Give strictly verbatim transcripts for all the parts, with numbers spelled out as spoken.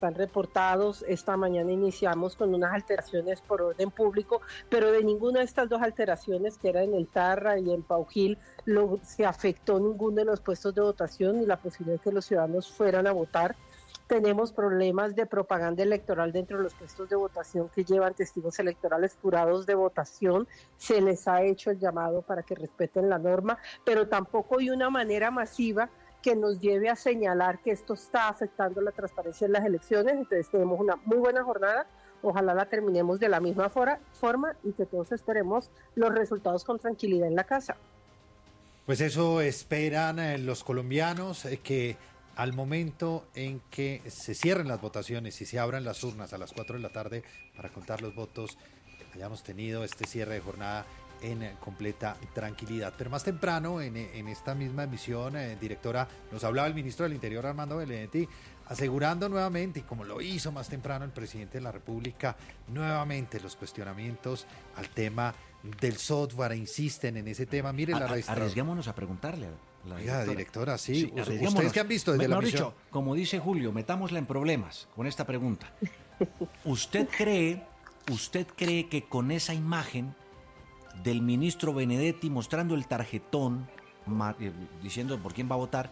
están reportados. Esta mañana iniciamos con unas alteraciones por orden público, pero de ninguna de estas dos alteraciones, que era en el Tarra y en Paujil, lo, se afectó ninguno de los puestos de votación ni la posibilidad de que los ciudadanos fueran a votar. Tenemos problemas de propaganda electoral dentro de los puestos de votación que llevan testigos electorales, jurados de votación. Se les ha hecho el llamado para que respeten la norma, pero tampoco hay una manera masiva que nos lleve a señalar que esto está afectando la transparencia en las elecciones. Entonces tenemos una muy buena jornada, ojalá la terminemos de la misma fora, forma y que todos esperemos los resultados con tranquilidad en la casa. Pues eso esperan eh, los colombianos, eh, que al momento en que se cierren las votaciones y se abran las urnas a las cuatro de la tarde para contar los votos, hayamos tenido este cierre de jornada en completa tranquilidad. Pero más temprano, en, en esta misma emisión, eh, directora, nos hablaba el ministro del Interior, Armando Benedetti, asegurando nuevamente, y como lo hizo más temprano el presidente de la República, nuevamente los cuestionamientos al tema del software, insisten en ese tema. Mire la registradora. Arriesguémonos a preguntarle a la Oiga, directora, sí, sí ustedes que han visto desde Me, la no misión. Dicho, como dice Julio, metámosla en problemas con esta pregunta. ¿Usted cree, usted cree que con esa imagen del ministro Benedetti mostrando el tarjetón, ma, eh, diciendo por quién va a votar,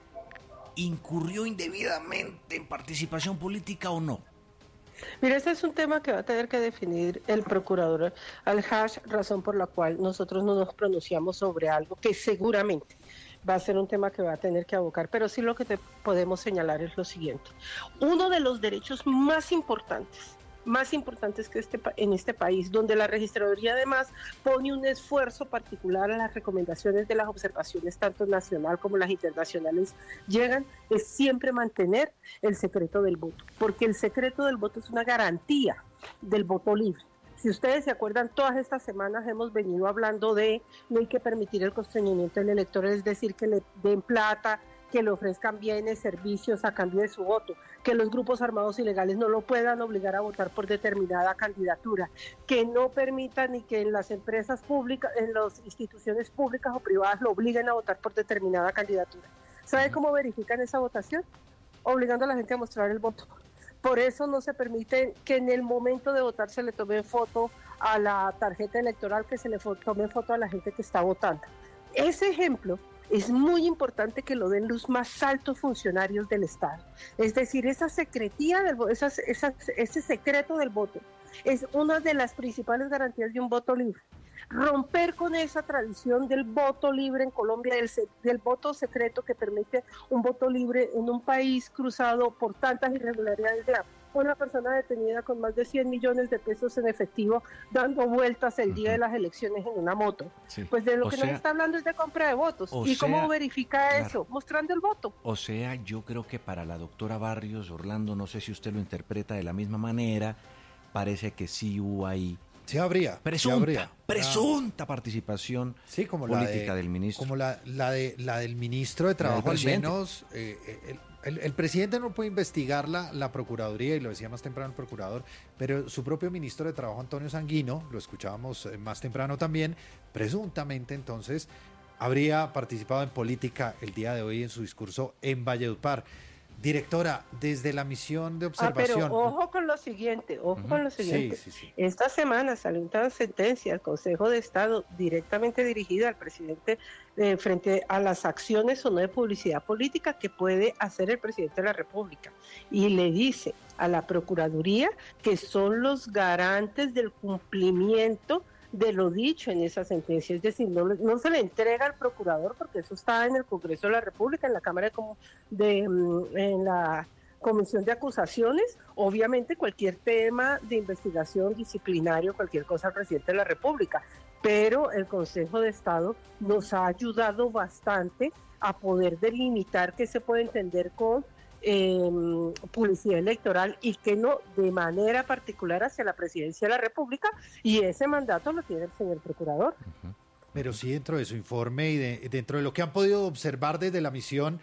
incurrió indebidamente en participación política o no? Mira, ese es un tema que va a tener que definir el procurador Al-Haj, razón por la cual nosotros no nos pronunciamos sobre algo que seguramente va a ser un tema que va a tener que abocar, pero sí lo que te podemos señalar es lo siguiente. Uno de los derechos más importantes, más importantes que este, en este país, donde la registraduría además pone un esfuerzo particular a las recomendaciones de las observaciones, tanto nacional como las internacionales llegan, es siempre mantener el secreto del voto, porque el secreto del voto es una garantía del voto libre. Si ustedes se acuerdan, todas estas semanas hemos venido hablando de no hay que permitir el constreñimiento del elector, es decir, que le den plata, que le ofrezcan bienes, servicios a cambio de su voto, que los grupos armados ilegales no lo puedan obligar a votar por determinada candidatura, que no permitan ni que en las empresas públicas, en las instituciones públicas o privadas lo obliguen a votar por determinada candidatura. ¿Sabe cómo verifican esa votación? Obligando a la gente a mostrar el voto. Por eso no se permite que en el momento de votar se le tome foto a la tarjeta electoral, que se le tome foto a la gente que está votando. Ese ejemplo es muy importante que lo den los más altos funcionarios del Estado. Es decir, esa secretía del esas, esas, ese secreto del voto es una de las principales garantías de un voto libre. Romper con esa tradición del voto libre en Colombia, del, del voto secreto que permite un voto libre en un país cruzado por tantas irregularidades. Una persona detenida con más de cien millones de pesos en efectivo dando vueltas el día uh-huh. de las elecciones en una moto. Sí. Pues de lo o que sea, nos está hablando es de compra de votos. ¿Y sea, cómo verifica claro, eso? Mostrando el voto. O sea, yo creo que para la doctora Barrios, Orlando, no sé si usted lo interpreta de la misma manera, parece que sí hubo ahí Sí habría. Presunta, sí habría. presunta ah. participación sí, como política la de, del ministro. Como la, la, de, la del ministro de Trabajo, al menos. Eh, el, el, el presidente no puede investigar la, la Procuraduría, y lo decía más temprano el procurador, pero su propio ministro de Trabajo, Antonio Sanguino, lo escuchábamos más temprano también, presuntamente entonces habría participado en política el día de hoy en su discurso en Valledupar. Directora, desde la misión de observación... Ah, pero ojo con lo siguiente, ojo uh-huh. con lo siguiente. Sí, sí, sí. Esta semana salió una sentencia al Consejo de Estado directamente dirigida al presidente eh, frente a las acciones o no de publicidad política que puede hacer el presidente de la República. Y le dice a la Procuraduría que son los garantes del cumplimiento de lo dicho en esa sentencia, es decir, no, no se le entrega al procurador porque eso está en el Congreso de la República, en la Cámara de, de en la Comisión de Acusaciones, obviamente cualquier tema de investigación disciplinario, cualquier cosa al presidente de la República, pero el Consejo de Estado nos ha ayudado bastante a poder delimitar qué se puede entender con Eh, publicidad electoral y que no de manera particular hacia la presidencia de la República, y ese mandato lo tiene el señor procurador. Uh-huh. Pero sí, dentro de su informe y de, dentro de lo que han podido observar desde la misión,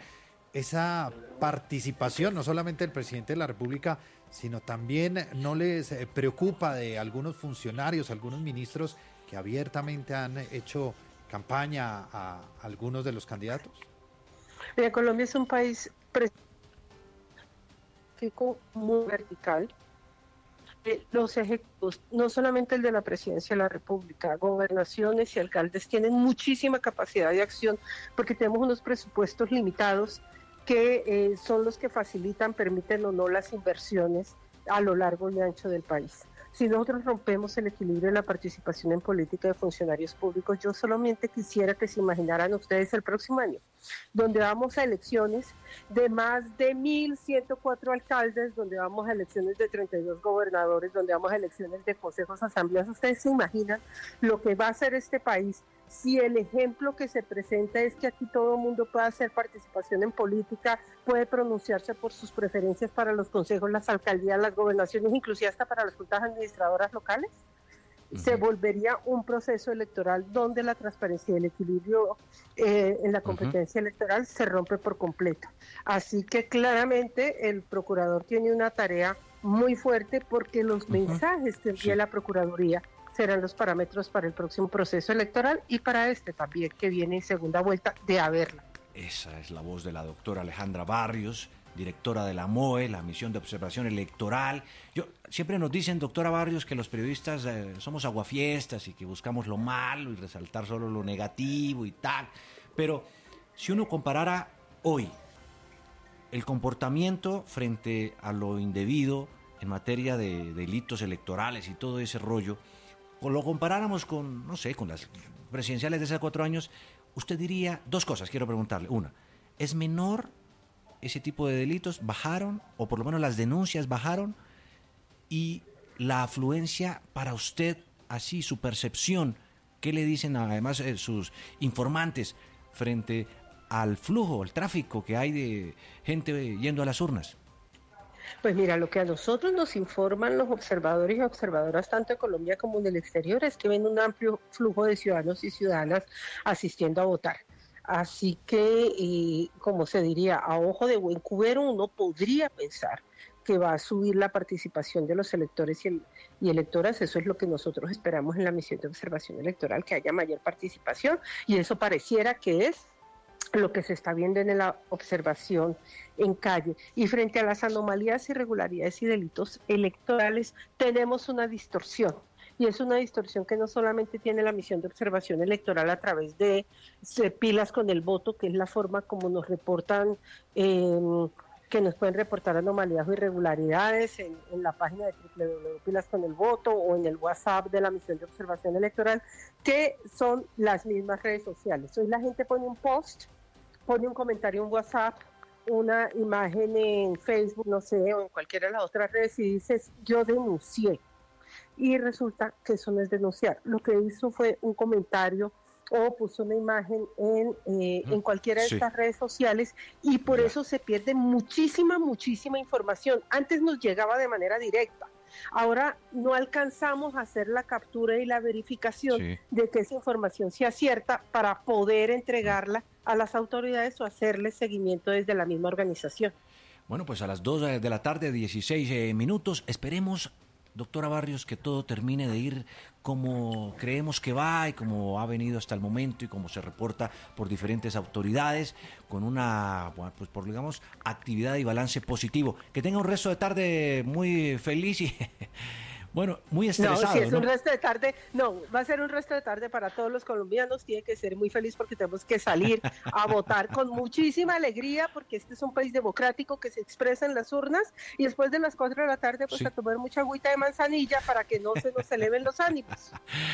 esa participación no solamente del presidente de la República, sino también no les preocupa de algunos funcionarios, algunos ministros que abiertamente han hecho campaña a algunos de los candidatos. Mira, Colombia es un país pre- tráfico muy vertical. Eh, Los ejecutivos, no solamente el de la Presidencia de la República, gobernaciones y alcaldes tienen muchísima capacidad de acción porque tenemos unos presupuestos limitados que eh, son los que facilitan, permiten o no las inversiones a lo largo y ancho del país. Si nosotros rompemos el equilibrio de la participación en política de funcionarios públicos, yo solamente quisiera que se imaginaran ustedes el próximo año, donde vamos a elecciones de más de mil ciento cuatro alcaldes, donde vamos a elecciones de treinta y dos gobernadores, donde vamos a elecciones de consejos, asambleas. Ustedes se imaginan lo que va a hacer este país si el ejemplo que se presenta es que aquí todo el mundo puede hacer participación en política, puede pronunciarse por sus preferencias para los consejos, las alcaldías, las gobernaciones, inclusive hasta para las juntas administradoras locales. Uh-huh. Se volvería un proceso electoral donde la transparencia y el equilibrio eh, en la competencia uh-huh. electoral se rompe por completo. Así que claramente el procurador tiene una tarea muy fuerte porque los uh-huh. mensajes que envía sí. la Procuraduría serán los parámetros para el próximo proceso electoral y para este también, que viene en segunda vuelta de haberla. Esa es la voz de la doctora Alejandra Barrios, directora de la M O E, la Misión de Observación Electoral. Yo, siempre nos dicen, doctora Barrios, que los periodistas eh, somos aguafiestas y que buscamos lo malo y resaltar solo lo negativo y tal. Pero si uno comparara hoy el comportamiento frente a lo indebido en materia de delitos electorales y todo ese rollo, o lo comparáramos con, no sé, con las presidenciales de hace cuatro años, usted diría dos cosas, quiero preguntarle. Una, ¿es menor ese tipo de delitos? ¿Bajaron? O por lo menos las denuncias bajaron. Y la afluencia para usted, así, su percepción, ¿qué le dicen además eh, sus informantes frente al flujo, al tráfico que hay de gente yendo a las urnas? Pues mira, lo que a nosotros nos informan los observadores y observadoras tanto en Colombia como en el exterior es que ven un amplio flujo de ciudadanos y ciudadanas asistiendo a votar. Así que, eh, como se diría, a ojo de buen cubero uno podría pensar que va a subir la participación de los electores y, el, y electoras. Eso es lo que nosotros esperamos en la misión de observación electoral, que haya mayor participación, y eso pareciera que es lo que se está viendo en la observación en calle. Y frente a las anomalías, irregularidades y delitos electorales, tenemos una distorsión. Y es una distorsión que no solamente tiene la misión de observación electoral a través de, de pilas con el voto, que es la forma como nos reportan, eh, que nos pueden reportar anomalías o irregularidades en, en la página de doble u doble u doble u punto pilas con el voto o en el WhatsApp de la misión de observación electoral, que son las mismas redes sociales. Hoy la gente pone un post, pone un comentario en WhatsApp, una imagen en Facebook, no sé, o en cualquiera de las otras redes y dices, yo denuncié. Y resulta que eso no es denunciar. Lo que hizo fue un comentario o puso una imagen en, eh, en cualquiera de sí. estas redes sociales y por ya. eso se pierde muchísima, muchísima información. Antes nos llegaba de manera directa. Ahora no alcanzamos a hacer la captura y la verificación sí. de que esa información sea cierta para poder entregarla a las autoridades o hacerle seguimiento desde la misma organización. Bueno, pues a las dos de la tarde, dieciséis eh, minutos, esperemos, doctora Barrios, que todo termine de ir como creemos que va y como ha venido hasta el momento y como se reporta por diferentes autoridades, con una, bueno, pues por digamos, actividad y balance positivo. Que tenga un resto de tarde muy feliz y, bueno, muy estresado. No, si es ¿no? un resto de tarde, no, va a ser un resto de tarde para todos los colombianos, tiene que ser muy feliz porque tenemos que salir a votar con muchísima alegría, porque este es un país democrático que se expresa en las urnas, y después de las cuatro de la tarde, pues sí. a tomar mucha agüita de manzanilla para que no se nos eleven los ánimos.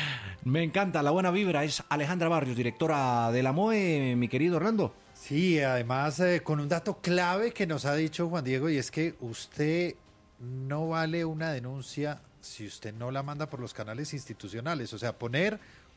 Me encanta, la buena vibra. Es Alejandra Barrios, directora de la M O E, mi querido Orlando. Sí, además eh, con un dato clave que nos ha dicho Juan Diego, y es que usted no vale una denuncia si usted no la manda por los canales institucionales. O sea, poner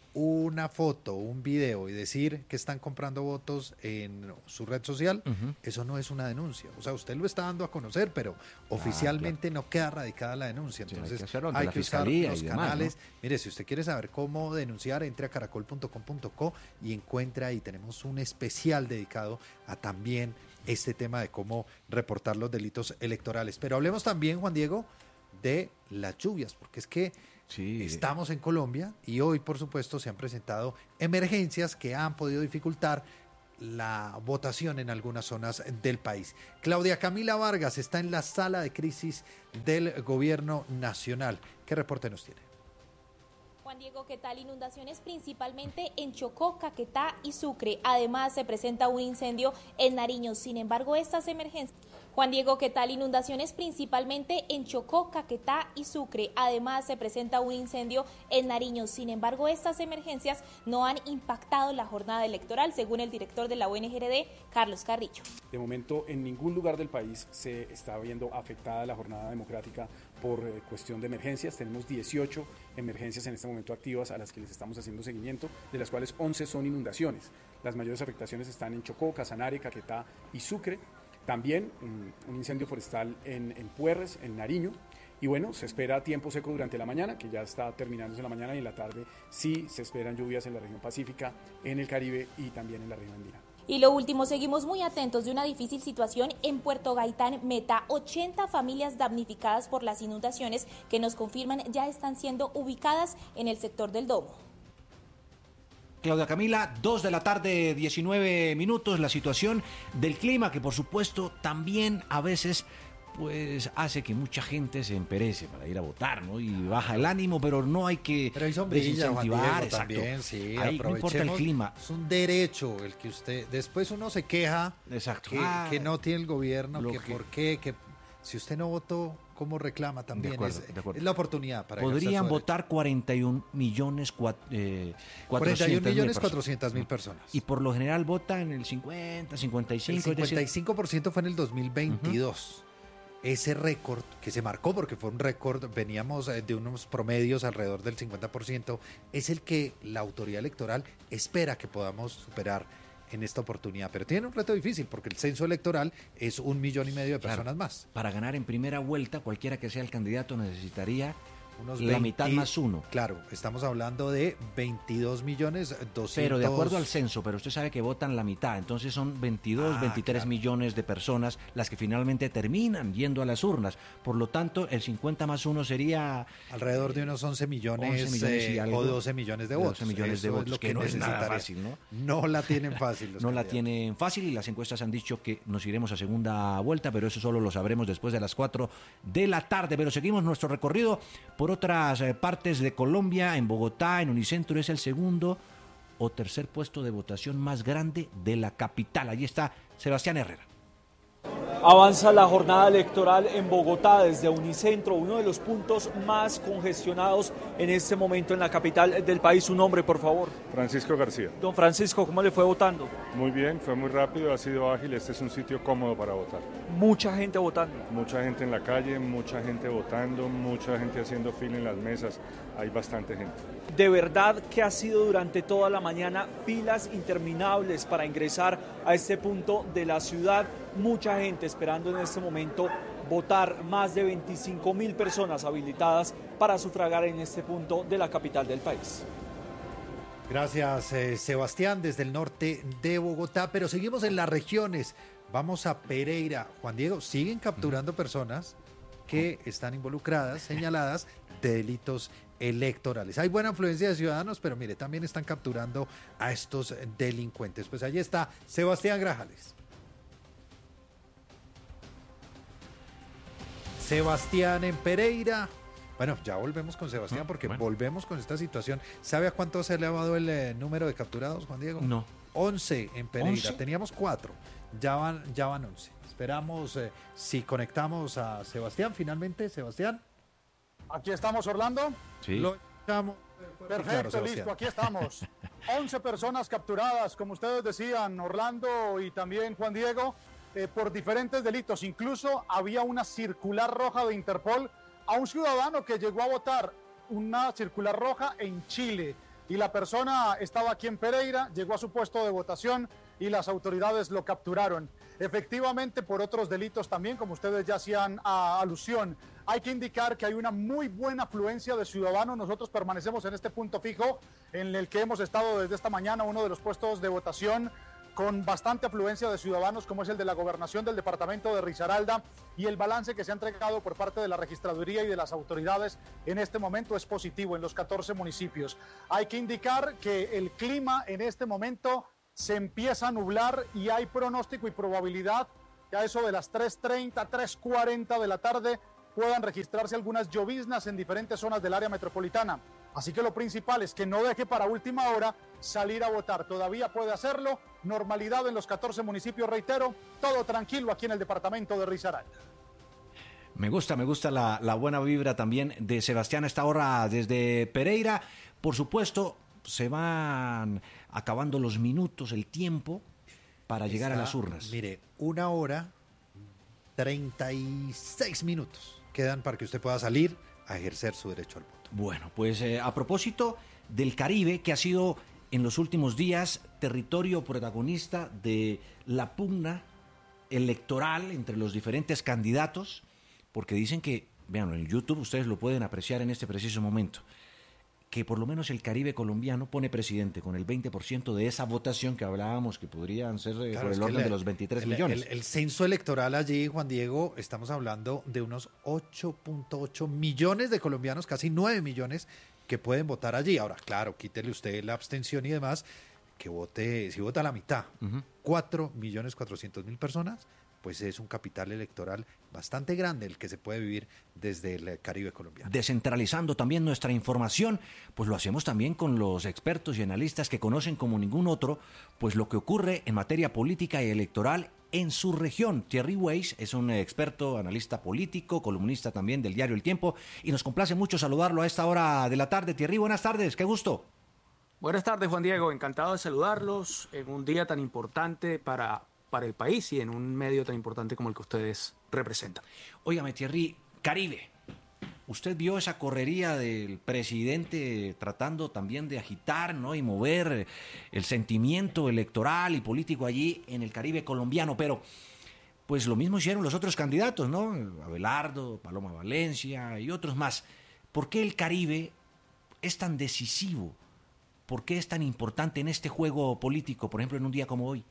una foto, un video y decir que están comprando votos en su red social, uh-huh. eso no es una denuncia. O sea, usted lo está dando a conocer, pero oficialmente ah, claro. no queda radicada la denuncia. Entonces, sí, hay que, hay que usar los demás, canales. ¿no? Mire, si usted quiere saber cómo denunciar, entre a caracol punto com punto co y encuentra ahí. Tenemos un especial dedicado a también este tema de cómo reportar los delitos electorales. Pero hablemos también, Juan Diego, de las lluvias, porque es que sí. estamos en Colombia y hoy, por supuesto, se han presentado emergencias que han podido dificultar la votación en algunas zonas del país. Claudia Camila Vargas está en la sala de crisis del gobierno nacional. ¿Qué reporte nos tiene? Juan Diego, ¿qué tal? Inundaciones principalmente en Chocó, Caquetá y Sucre. Además, se presenta un incendio en Nariño. Sin embargo, estas emergencias... Juan Diego, ¿qué tal? Inundaciones principalmente en Chocó, Caquetá y Sucre. Además, se presenta un incendio en Nariño. Sin embargo, estas emergencias no han impactado la jornada electoral, según el director de la O N G R D, Carlos Carrillo. De momento, en ningún lugar del país se está viendo afectada la jornada democrática por eh, cuestión de emergencias. Tenemos dieciocho emergencias en este momento activas a las que les estamos haciendo seguimiento, de las cuales once son inundaciones. Las mayores afectaciones están en Chocó, Casanare, Caquetá y Sucre. También un, un incendio forestal en, en Puerres, en Nariño. Y bueno, se espera tiempo seco durante la mañana, que ya está terminándose en la mañana, y en la tarde sí se esperan lluvias en la región Pacífica, en el Caribe y también en la región andina. Y lo último, seguimos muy atentos de una difícil situación en Puerto Gaitán, Meta. ochenta familias damnificadas por las inundaciones que nos confirman ya están siendo ubicadas en el sector del Domo. Claudia Camila, dos de la tarde, diecinueve minutos, la situación del clima que por supuesto también a veces pues hace que mucha gente se emperece para ir a votar, ¿no? Y baja el ánimo, pero no hay que pero hay sombrilla, Juan Diego, exacto. También, sí, ahí no importa el clima. Es un derecho el que usted, después uno se queja exacto. Que, ah, que no tiene el gobierno, que, que por qué, que si usted no votó, ¿cómo reclama también? De acuerdo, es, de acuerdo. es la oportunidad para podrían votar cuarenta y un millones eh, cuarenta y un millones cuatrocientas mil personas. Y por lo general votan el cincuenta, cincuenta y cinco. El cincuenta y cinco por ciento fue en el dos mil veintidós. Uh-huh. Ese récord que se marcó, porque fue un récord, veníamos de unos promedios alrededor del cincuenta por ciento, es el que la autoridad electoral espera que podamos superar en esta oportunidad. Pero tiene un reto difícil, porque el censo electoral es un millón y medio de personas claro, más. Para ganar en primera vuelta, cualquiera que sea el candidato necesitaría unos la veinte, mitad más uno. Claro, estamos hablando de veintidós millones doscientos. Pero de acuerdo al censo, pero usted sabe que votan la mitad, entonces son veintidós, ah, veintitrés claro. millones de personas las que finalmente terminan yendo a las urnas. Por lo tanto, el cincuenta más uno sería alrededor de unos once millones, once millones eh, o doce millones de votos. doce millones Eso de votos, es lo que, que no es nada fácil, ¿no? No la tienen fácil. no candidatos. La tienen fácil y las encuestas han dicho que nos iremos a segunda vuelta, pero eso solo lo sabremos después de las cuatro de la tarde. Pero seguimos nuestro recorrido por otras eh, partes de Colombia. En Bogotá, en Unicentro, es el segundo o tercer puesto de votación más grande de la capital. Allí está Sebastián Herrera. Avanza la jornada electoral en Bogotá desde Unicentro, uno de los puntos más congestionados en este momento en la capital del país. Su nombre, por favor. Francisco García. Don Francisco, ¿cómo le fue votando? Muy bien, fue muy rápido, ha sido ágil, este es un sitio cómodo para votar. Mucha gente votando. Mucha gente en la calle, mucha gente votando, mucha gente haciendo fila en las mesas, hay bastante gente. De verdad que ha sido durante toda la mañana filas interminables para ingresar a este punto de la ciudad. Mucha gente esperando en este momento votar, más de veinticinco mil personas habilitadas para sufragar en este punto de la capital del país. Gracias, eh, Sebastián, desde el norte de Bogotá, pero seguimos en las regiones. Vamos a Pereira. Juan Diego, siguen capturando personas que están involucradas, señaladas de delitos electorales. Hay buena afluencia de ciudadanos, pero mire, también están capturando a estos delincuentes. Pues allí está Sebastián Grajales. Sebastián en Pereira. Bueno, ya volvemos con Sebastián porque bueno. volvemos con esta situación. ¿Sabe a cuánto se ha elevado el eh, número de capturados, Juan Diego? No. once en Pereira. ¿once? Teníamos cuatro. Ya van, ya van once. Esperamos eh, si conectamos a Sebastián finalmente. Sebastián. Aquí estamos, Orlando. Sí. Lo echamos. Perfecto, claro, listo, aquí estamos. once personas capturadas, como ustedes decían, Orlando y también Juan Diego, eh, por diferentes delitos. Incluso había una circular roja de Interpol a un ciudadano que llegó a votar, una circular roja en Chile. Y la persona estaba aquí en Pereira, llegó a su puesto de votación y las autoridades lo capturaron. Efectivamente, por otros delitos también, como ustedes ya hacían a, alusión. Hay que indicar que hay una muy buena afluencia de ciudadanos. Nosotros permanecemos en este punto fijo en el que hemos estado desde esta mañana, uno de los puestos de votación con bastante afluencia de ciudadanos, como es el de la gobernación del departamento de Risaralda, y el balance que se ha entregado por parte de la registraduría y de las autoridades en este momento es positivo en los catorce municipios. Hay que indicar que el clima en este momento se empieza a nublar y hay pronóstico y probabilidad que a eso de las tres treinta, tres cuarenta de la tarde puedan registrarse algunas lloviznas en diferentes zonas del área metropolitana. Así que lo principal es que no deje para última hora salir a votar. Todavía puede hacerlo. Normalidad en los catorce municipios, reitero. Todo tranquilo aquí en el departamento de Risaralda. Me gusta, me gusta la, la buena vibra también de Sebastián a esta hora desde Pereira. Por supuesto, se van acabando los minutos, el tiempo para llegar Está, a las urnas. Mire, una hora, treinta y seis minutos quedan para que usted pueda salir a ejercer su derecho al voto. Bueno, pues eh, a propósito del Caribe, que ha sido en los últimos días territorio protagonista de la pugna electoral entre los diferentes candidatos, porque dicen que, vean, en YouTube ustedes lo pueden apreciar en este preciso momento, que por lo menos el Caribe colombiano pone presidente con el veinte por ciento de esa votación que hablábamos que podrían ser eh, Claro, por es el que orden el- de los veintitrés el- millones. El, el censo electoral allí, Juan Diego, estamos hablando de unos ocho punto ocho millones de colombianos, casi nueve millones que pueden votar allí. Ahora, claro, quítele usted la abstención y demás, que vote, si vota la mitad, Ujú. cuatro millones cuatrocientos mil personas, pues es un capital electoral bastante grande el que se puede vivir desde el Caribe colombiano. Descentralizando también nuestra información, pues lo hacemos también con los expertos y analistas que conocen como ningún otro, pues lo que ocurre en materia política y electoral en su región. Thierry Weiss es un experto, analista político, columnista también del diario El Tiempo, y nos complace mucho saludarlo a esta hora de la tarde. Thierry, buenas tardes, qué gusto. Buenas tardes, Juan Diego. Encantado de saludarlos en un día tan importante para, para el país y en un medio tan importante como el que ustedes representan. Óigame, Thierry, Caribe. Usted vio esa correría del presidente tratando también de agitar, ¿no?, y mover el sentimiento electoral y político allí en el Caribe colombiano, pero pues lo mismo hicieron los otros candidatos, ¿no? Abelardo, Paloma Valencia y otros más. ¿Por qué el Caribe es tan decisivo? ¿Por qué es tan importante en este juego político, por ejemplo, en un día como hoy?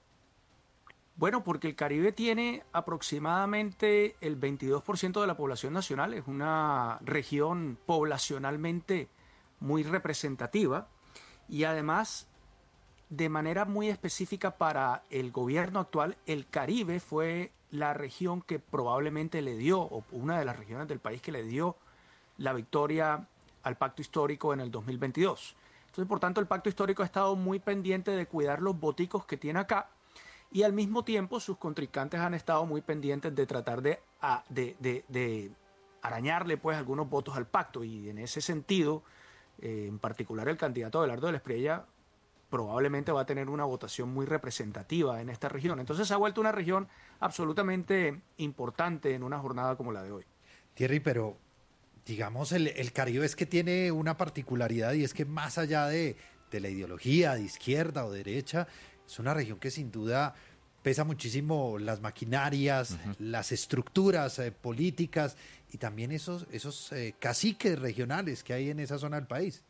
Bueno, porque el Caribe tiene aproximadamente el veintidós por ciento de la población nacional. Es una región poblacionalmente muy representativa y además, de manera muy específica para el gobierno actual, el Caribe fue la región que probablemente le dio, o una de las regiones del país que le dio la victoria al pacto histórico en el dos mil veintidós. Entonces, por tanto, el pacto histórico ha estado muy pendiente de cuidar los voticos que tiene acá y al mismo tiempo sus contrincantes han estado muy pendientes de tratar de, a, de, de, de arañarle pues algunos votos al pacto, y en ese sentido, eh, en particular el candidato Abelardo de la Espriella probablemente va a tener una votación muy representativa en esta región. Entonces se ha vuelto una región absolutamente importante en una jornada como la de hoy. Thierry, pero digamos, el, el Caribe es que tiene una particularidad, y es que más allá de, de la ideología de izquierda o derecha, es una región que sin duda pesa muchísimo las maquinarias, uh-huh. las estructuras eh, políticas y también esos, esos eh, caciques regionales que hay en esa zona del país.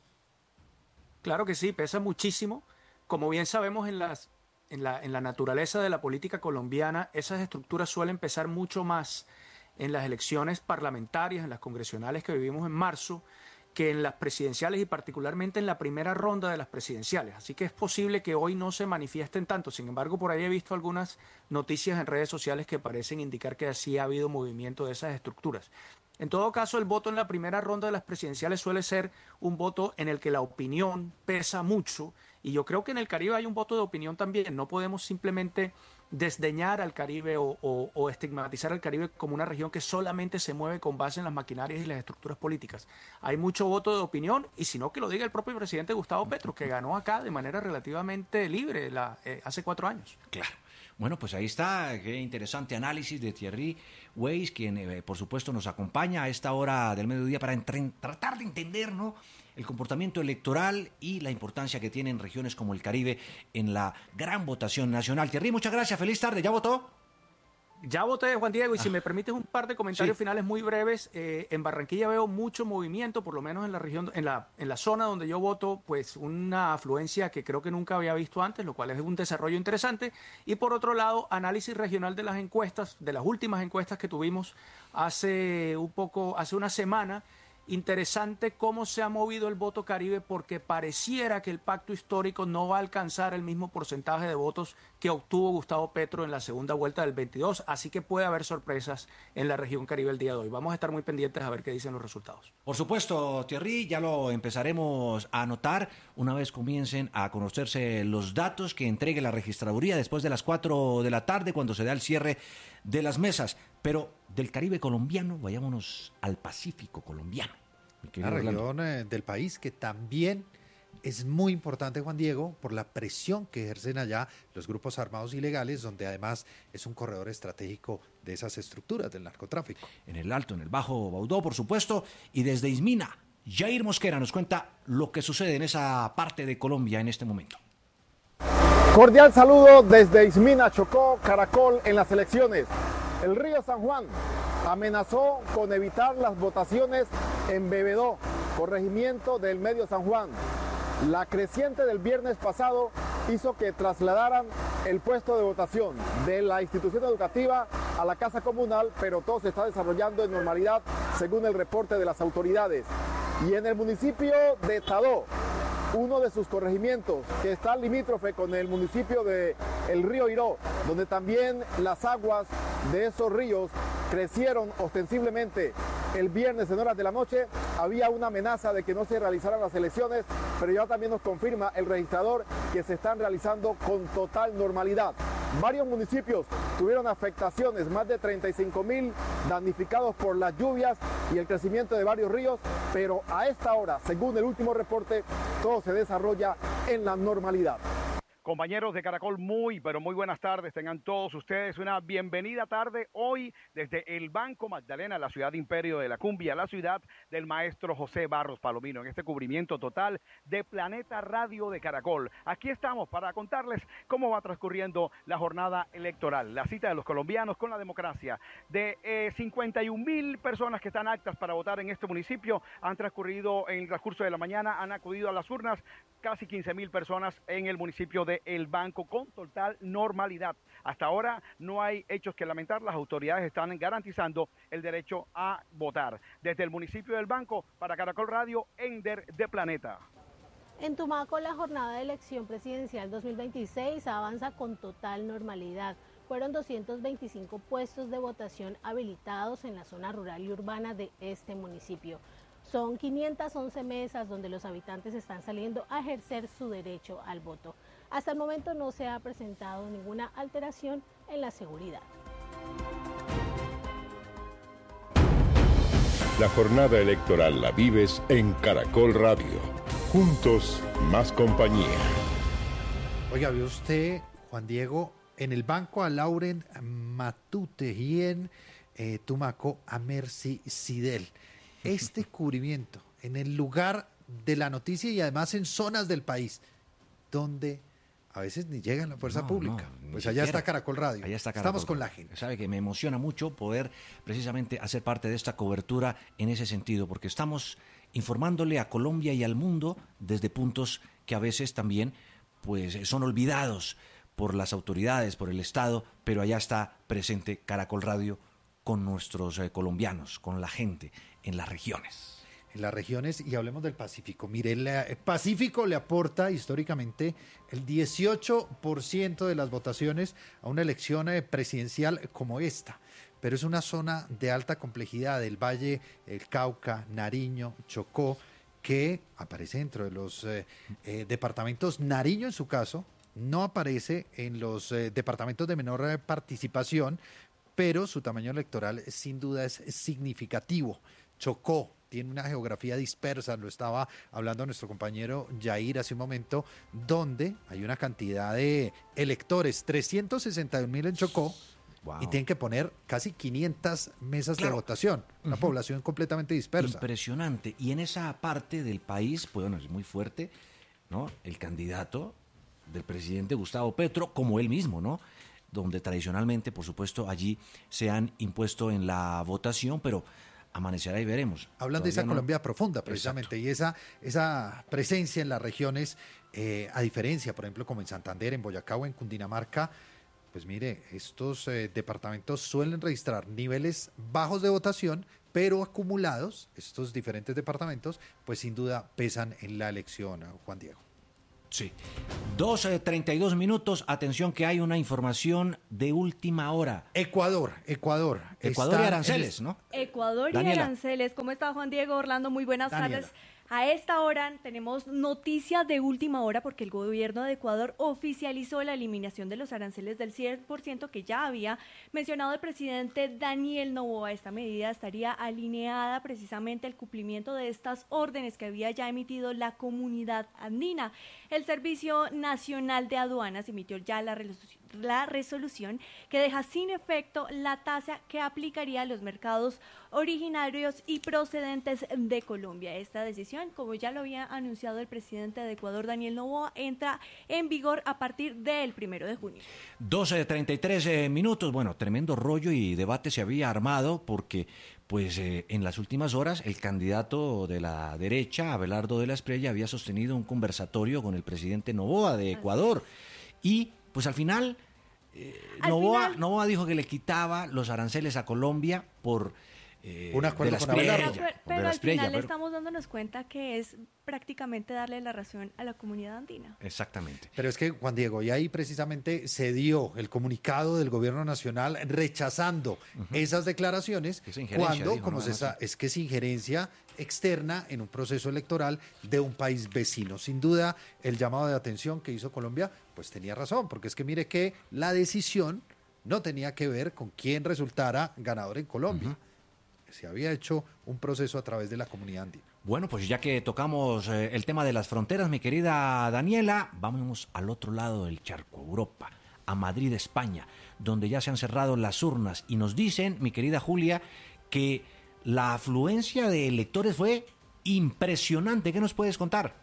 Claro que sí, pesa muchísimo. Como bien sabemos, en, las, en, la, en la naturaleza de la política colombiana, esas estructuras suelen pesar mucho más en las elecciones parlamentarias, en las congresionales que vivimos en marzo, que en las presidenciales y particularmente en la primera ronda de las presidenciales. Así que es posible que hoy no se manifiesten tanto. Sin embargo, por ahí he visto algunas noticias en redes sociales que parecen indicar que así ha habido movimiento de esas estructuras. En todo caso, el voto en la primera ronda de las presidenciales suele ser un voto en el que la opinión pesa mucho, y yo creo que en el Caribe hay un voto de opinión también. No podemos simplemente desdeñar al Caribe o, o, o estigmatizar al Caribe como una región que solamente se mueve con base en las maquinarias y las estructuras políticas. Hay mucho voto de opinión, y si no, que lo diga el propio presidente Gustavo Petro, que ganó acá de manera relativamente libre la, eh, hace cuatro años. Claro. Bueno, pues ahí está, qué interesante análisis de Thierry Weiss, quien eh, por supuesto nos acompaña a esta hora del mediodía para entre, tratar de entender, ¿no?, el comportamiento electoral y la importancia que tienen regiones como el Caribe en la gran votación nacional. Thierry, muchas gracias, feliz tarde, ¿ya votó? Ya voté, Juan Diego, y si ah. me permites un par de comentarios sí. finales muy breves. Eh, en Barranquilla veo mucho movimiento, por lo menos en la región, en la, en la zona donde yo voto, pues una afluencia que creo que nunca había visto antes, lo cual es un desarrollo interesante. Y por otro lado, análisis regional de las encuestas, de las últimas encuestas que tuvimos hace un poco, hace una semana, Interesante cómo se ha movido el voto Caribe, porque pareciera que el pacto histórico no va a alcanzar el mismo porcentaje de votos que obtuvo Gustavo Petro en la segunda vuelta del veintidós, así que puede haber sorpresas en la región Caribe el día de hoy. Vamos a estar muy pendientes a ver qué dicen los resultados. Por supuesto, Thierry, ya lo empezaremos a anotar una vez comiencen a conocerse los datos que entregue la registraduría después de las cuatro de la tarde, cuando se da el cierre de las mesas. Pero del Caribe colombiano, vayámonos al Pacífico colombiano. La región eh, del país que también es muy importante, Juan Diego, por la presión que ejercen allá los grupos armados ilegales, donde además es un corredor estratégico de esas estructuras del narcotráfico. En el Alto, en el Bajo Baudó, por supuesto, y desde Ismina, Jair Mosquera nos cuenta lo que sucede en esa parte de Colombia en este momento. Cordial saludo desde Ismina, Chocó, Caracol en las elecciones. El río San Juan amenazó con evitar las votaciones en Bebedó, corregimiento del Medio San Juan. La creciente del viernes pasado hizo que trasladaran el puesto de votación de la institución educativa a la casa comunal, pero todo se está desarrollando en normalidad según el reporte de las autoridades. Y en el municipio de Tadó, uno de sus corregimientos que está limítrofe con el municipio de El Río Iró, donde también las aguas de esos ríos crecieron ostensiblemente el viernes en horas de la noche, había una amenaza de que no se realizaran las elecciones, pero ya también nos confirma el registrador que se están realizando con total normalidad. Varios municipios tuvieron afectaciones, más de treinta y cinco mil damnificados por las lluvias y el crecimiento de varios ríos, pero a esta hora, según el último reporte, todo se desarrolla en la normalidad. Compañeros de Caracol, muy, pero muy buenas tardes. Tengan todos ustedes una bienvenida tarde hoy desde el Banco Magdalena, la ciudad imperio de la cumbia, la ciudad del maestro José Barros Palomino, en este cubrimiento total de Planeta Radio de Caracol. Aquí estamos para contarles cómo va transcurriendo la jornada electoral, la cita de los colombianos con la democracia. De eh, cincuenta y un mil personas que están aptas para votar en este municipio, han transcurrido en el transcurso de la mañana, han acudido a las urnas casi quince mil personas en el municipio de El Banco con total normalidad. Hasta ahora no hay hechos que lamentar, las autoridades están garantizando el derecho a votar. Desde el municipio del Banco, para Caracol Radio, Ender de Planeta. En Tumaco, la jornada de elección presidencial dos mil veintiséis avanza con total normalidad. Fueron doscientos veinticinco puestos de votación habilitados en la zona rural y urbana de este municipio. Son quinientas once mesas donde los habitantes están saliendo a ejercer su derecho al voto. Hasta el momento no se ha presentado ninguna alteración en la seguridad. La jornada electoral la vives en Caracol Radio. Juntos, más compañía. Oiga, ¿vio usted, Juan Diego, en el Banco a Lauren Matute y en eh, Tumaco a Mercy Sidel? Este cubrimiento en el lugar de la noticia y además en zonas del país donde a veces ni llega la fuerza no, pública. No, pues allá está Caracol Radio. Allá está Caracol. Estamos con la gente. Sabe que me emociona mucho poder precisamente hacer parte de esta cobertura en ese sentido, porque estamos informándole a Colombia y al mundo desde puntos que a veces también pues son olvidados por las autoridades, por el Estado, pero allá está presente Caracol Radio con nuestros eh, colombianos, con la gente en las regiones. En las regiones, y hablemos del Pacífico. Mire, el, el Pacífico le aporta históricamente el dieciocho por ciento de las votaciones a una elección eh, presidencial como esta, pero es una zona de alta complejidad del Valle, el Cauca, Nariño, Chocó, que aparece dentro de los eh, eh, departamentos. Nariño, en su caso, no aparece en los eh, departamentos de menor eh, participación, pero su tamaño electoral sin duda es significativo. Chocó tiene una geografía dispersa, lo estaba hablando nuestro compañero Jair hace un momento, donde hay una cantidad de electores, trescientos sesenta y un mil en Chocó, wow, y tienen que poner casi quinientas mesas claro. de votación, una uh-huh. población completamente dispersa. Impresionante, y en esa parte del país, pues bueno, es muy fuerte, ¿no? El candidato del presidente Gustavo Petro, como él mismo, ¿no? Donde tradicionalmente, por supuesto, allí se han impuesto en la votación, pero amanecerá y veremos. Hablan Todavía de esa no... Colombia profunda, precisamente, Exacto. y esa, esa presencia en las regiones, eh, a diferencia, por ejemplo, como en Santander, en Boyacá o en Cundinamarca, pues mire, estos eh, departamentos suelen registrar niveles bajos de votación, pero acumulados, estos diferentes departamentos, pues sin duda pesan en la elección, Juan Diego. Sí. dos treinta y dos minutos. Atención que hay una información de última hora. Ecuador, Ecuador. Ecuador y aranceles, el... ¿no? Ecuador Daniela. y aranceles. ¿Cómo está Juan Diego? Orlando, muy buenas Daniela. tardes. A esta hora tenemos noticias de última hora porque el gobierno de Ecuador oficializó la eliminación de los aranceles del cien por ciento que ya había mencionado el presidente Daniel Noboa. Esta medida estaría alineada precisamente al cumplimiento de estas órdenes que había ya emitido la comunidad andina. El Servicio Nacional de Aduanas emitió ya la resolución la resolución que deja sin efecto la tasa que aplicaría a los mercados originarios y procedentes de Colombia. Esta decisión, como ya lo había anunciado el presidente de Ecuador, Daniel Noboa, entra en vigor a partir del primero de junio. doce treinta y tres eh, minutos. Bueno, tremendo rollo y debate se había armado porque pues eh, en las últimas horas el candidato de la derecha, Abelardo de la Espriella, había sostenido un conversatorio con el presidente Noboa de Ecuador y pues al final, eh, Al Noboa, final- Noboa dijo que le quitaba los aranceles a Colombia por eh, Un acuerdo de la con Espriella, Abelardo. Pero, por de pero la al Espriella, final pero- estamos dándonos cuenta que es prácticamente darle la razón a la comunidad andina. Exactamente. Pero es que, Juan Diego, y ahí precisamente se dio el comunicado del gobierno nacional rechazando esas declaraciones Es injerencia, cuando, dijo, como nada se más. sa- es que es injerencia externa en un proceso electoral de un país vecino. Sin duda, el llamado de atención que hizo Colombia, pues tenía razón, porque es que mire que la decisión no tenía que ver con quién resultara ganador en Colombia. Se había hecho un proceso a través de la comunidad andina. Bueno, pues ya que tocamos eh, el tema de las fronteras, mi querida Daniela, vamos al otro lado del charco, Europa, a Madrid, España, donde ya se han cerrado las urnas y nos dicen, mi querida Julia, que la afluencia de electores fue impresionante. ¿Qué nos puedes contar?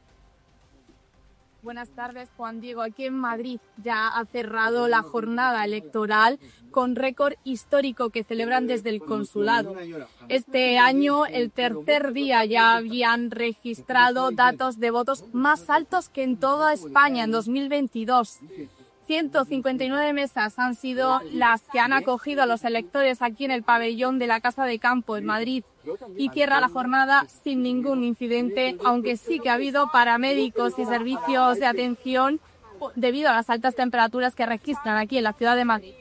Buenas tardes, Juan Diego. Aquí en Madrid ya ha cerrado la jornada electoral con récord histórico que celebran desde el consulado. Este año, el tercer día, ya habían registrado datos de votos más altos que en toda España en dos mil veintidós. ciento cincuenta y nueve mesas han sido las que han acogido a los electores aquí en el pabellón de la Casa de Campo en Madrid y cierra la jornada sin ningún incidente, aunque sí que ha habido paramédicos y servicios de atención debido a las altas temperaturas que registran aquí en la ciudad de Madrid.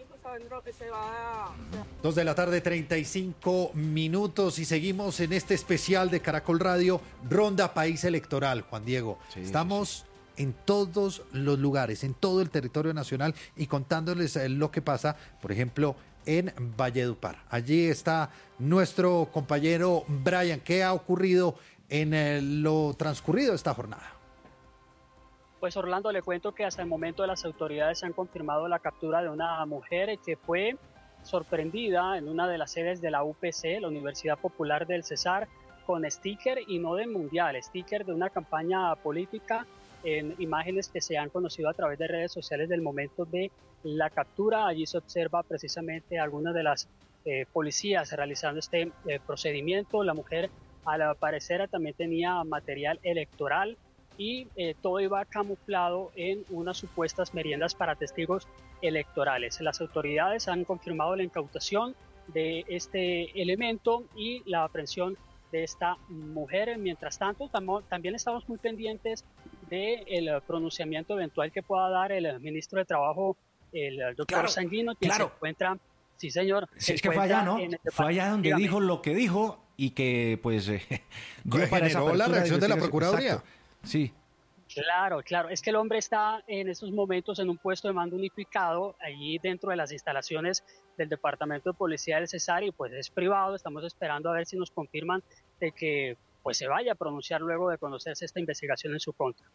Dos de la tarde, treinta y cinco minutos y seguimos en este especial de Caracol Radio, Ronda País Electoral, Juan Diego. Sí, Estamos sí, en todos los lugares, en todo el territorio nacional y contándoles eh, lo que pasa, por ejemplo, en Valledupar. Allí está nuestro compañero Brian. ¿Qué ha ocurrido en eh, lo transcurrido de esta jornada? Pues Orlando, le cuento que hasta el momento las autoridades han confirmado la captura de una mujer que fue sorprendida en una de las sedes de la U P C, la Universidad Popular del Cesar, con sticker y no del mundial, sticker de una campaña política en imágenes que se han conocido a través de redes sociales del momento de la captura. Allí se observa precisamente algunas de las eh, policías realizando este eh, procedimiento. La mujer, al parecer, también tenía material electoral y eh, todo iba camuflado en unas supuestas meriendas para testigos electorales. Las autoridades han confirmado la incautación de este elemento y la aprehensión de esta mujer. Mientras tanto, tam- también estamos muy pendientes del pronunciamiento eventual que pueda dar el ministro de Trabajo, el doctor Claro, Sanguino, quien claro. se encuentra, sí señor, Sí, se es que fue allá, ¿no? encuentra en el Fue allá donde Dígame. dijo lo que dijo y que, pues, eh, dio para esa Generó la apertura reacción de la investigación. Procuraduría. Exacto. Sí. Claro, claro. Es que el hombre está en estos momentos en un puesto de mando unificado allí dentro de las instalaciones del Departamento de Policía del Cesar y pues es privado. Estamos esperando a ver si nos confirman de que pues se vaya a pronunciar luego de conocerse esta investigación en su contra.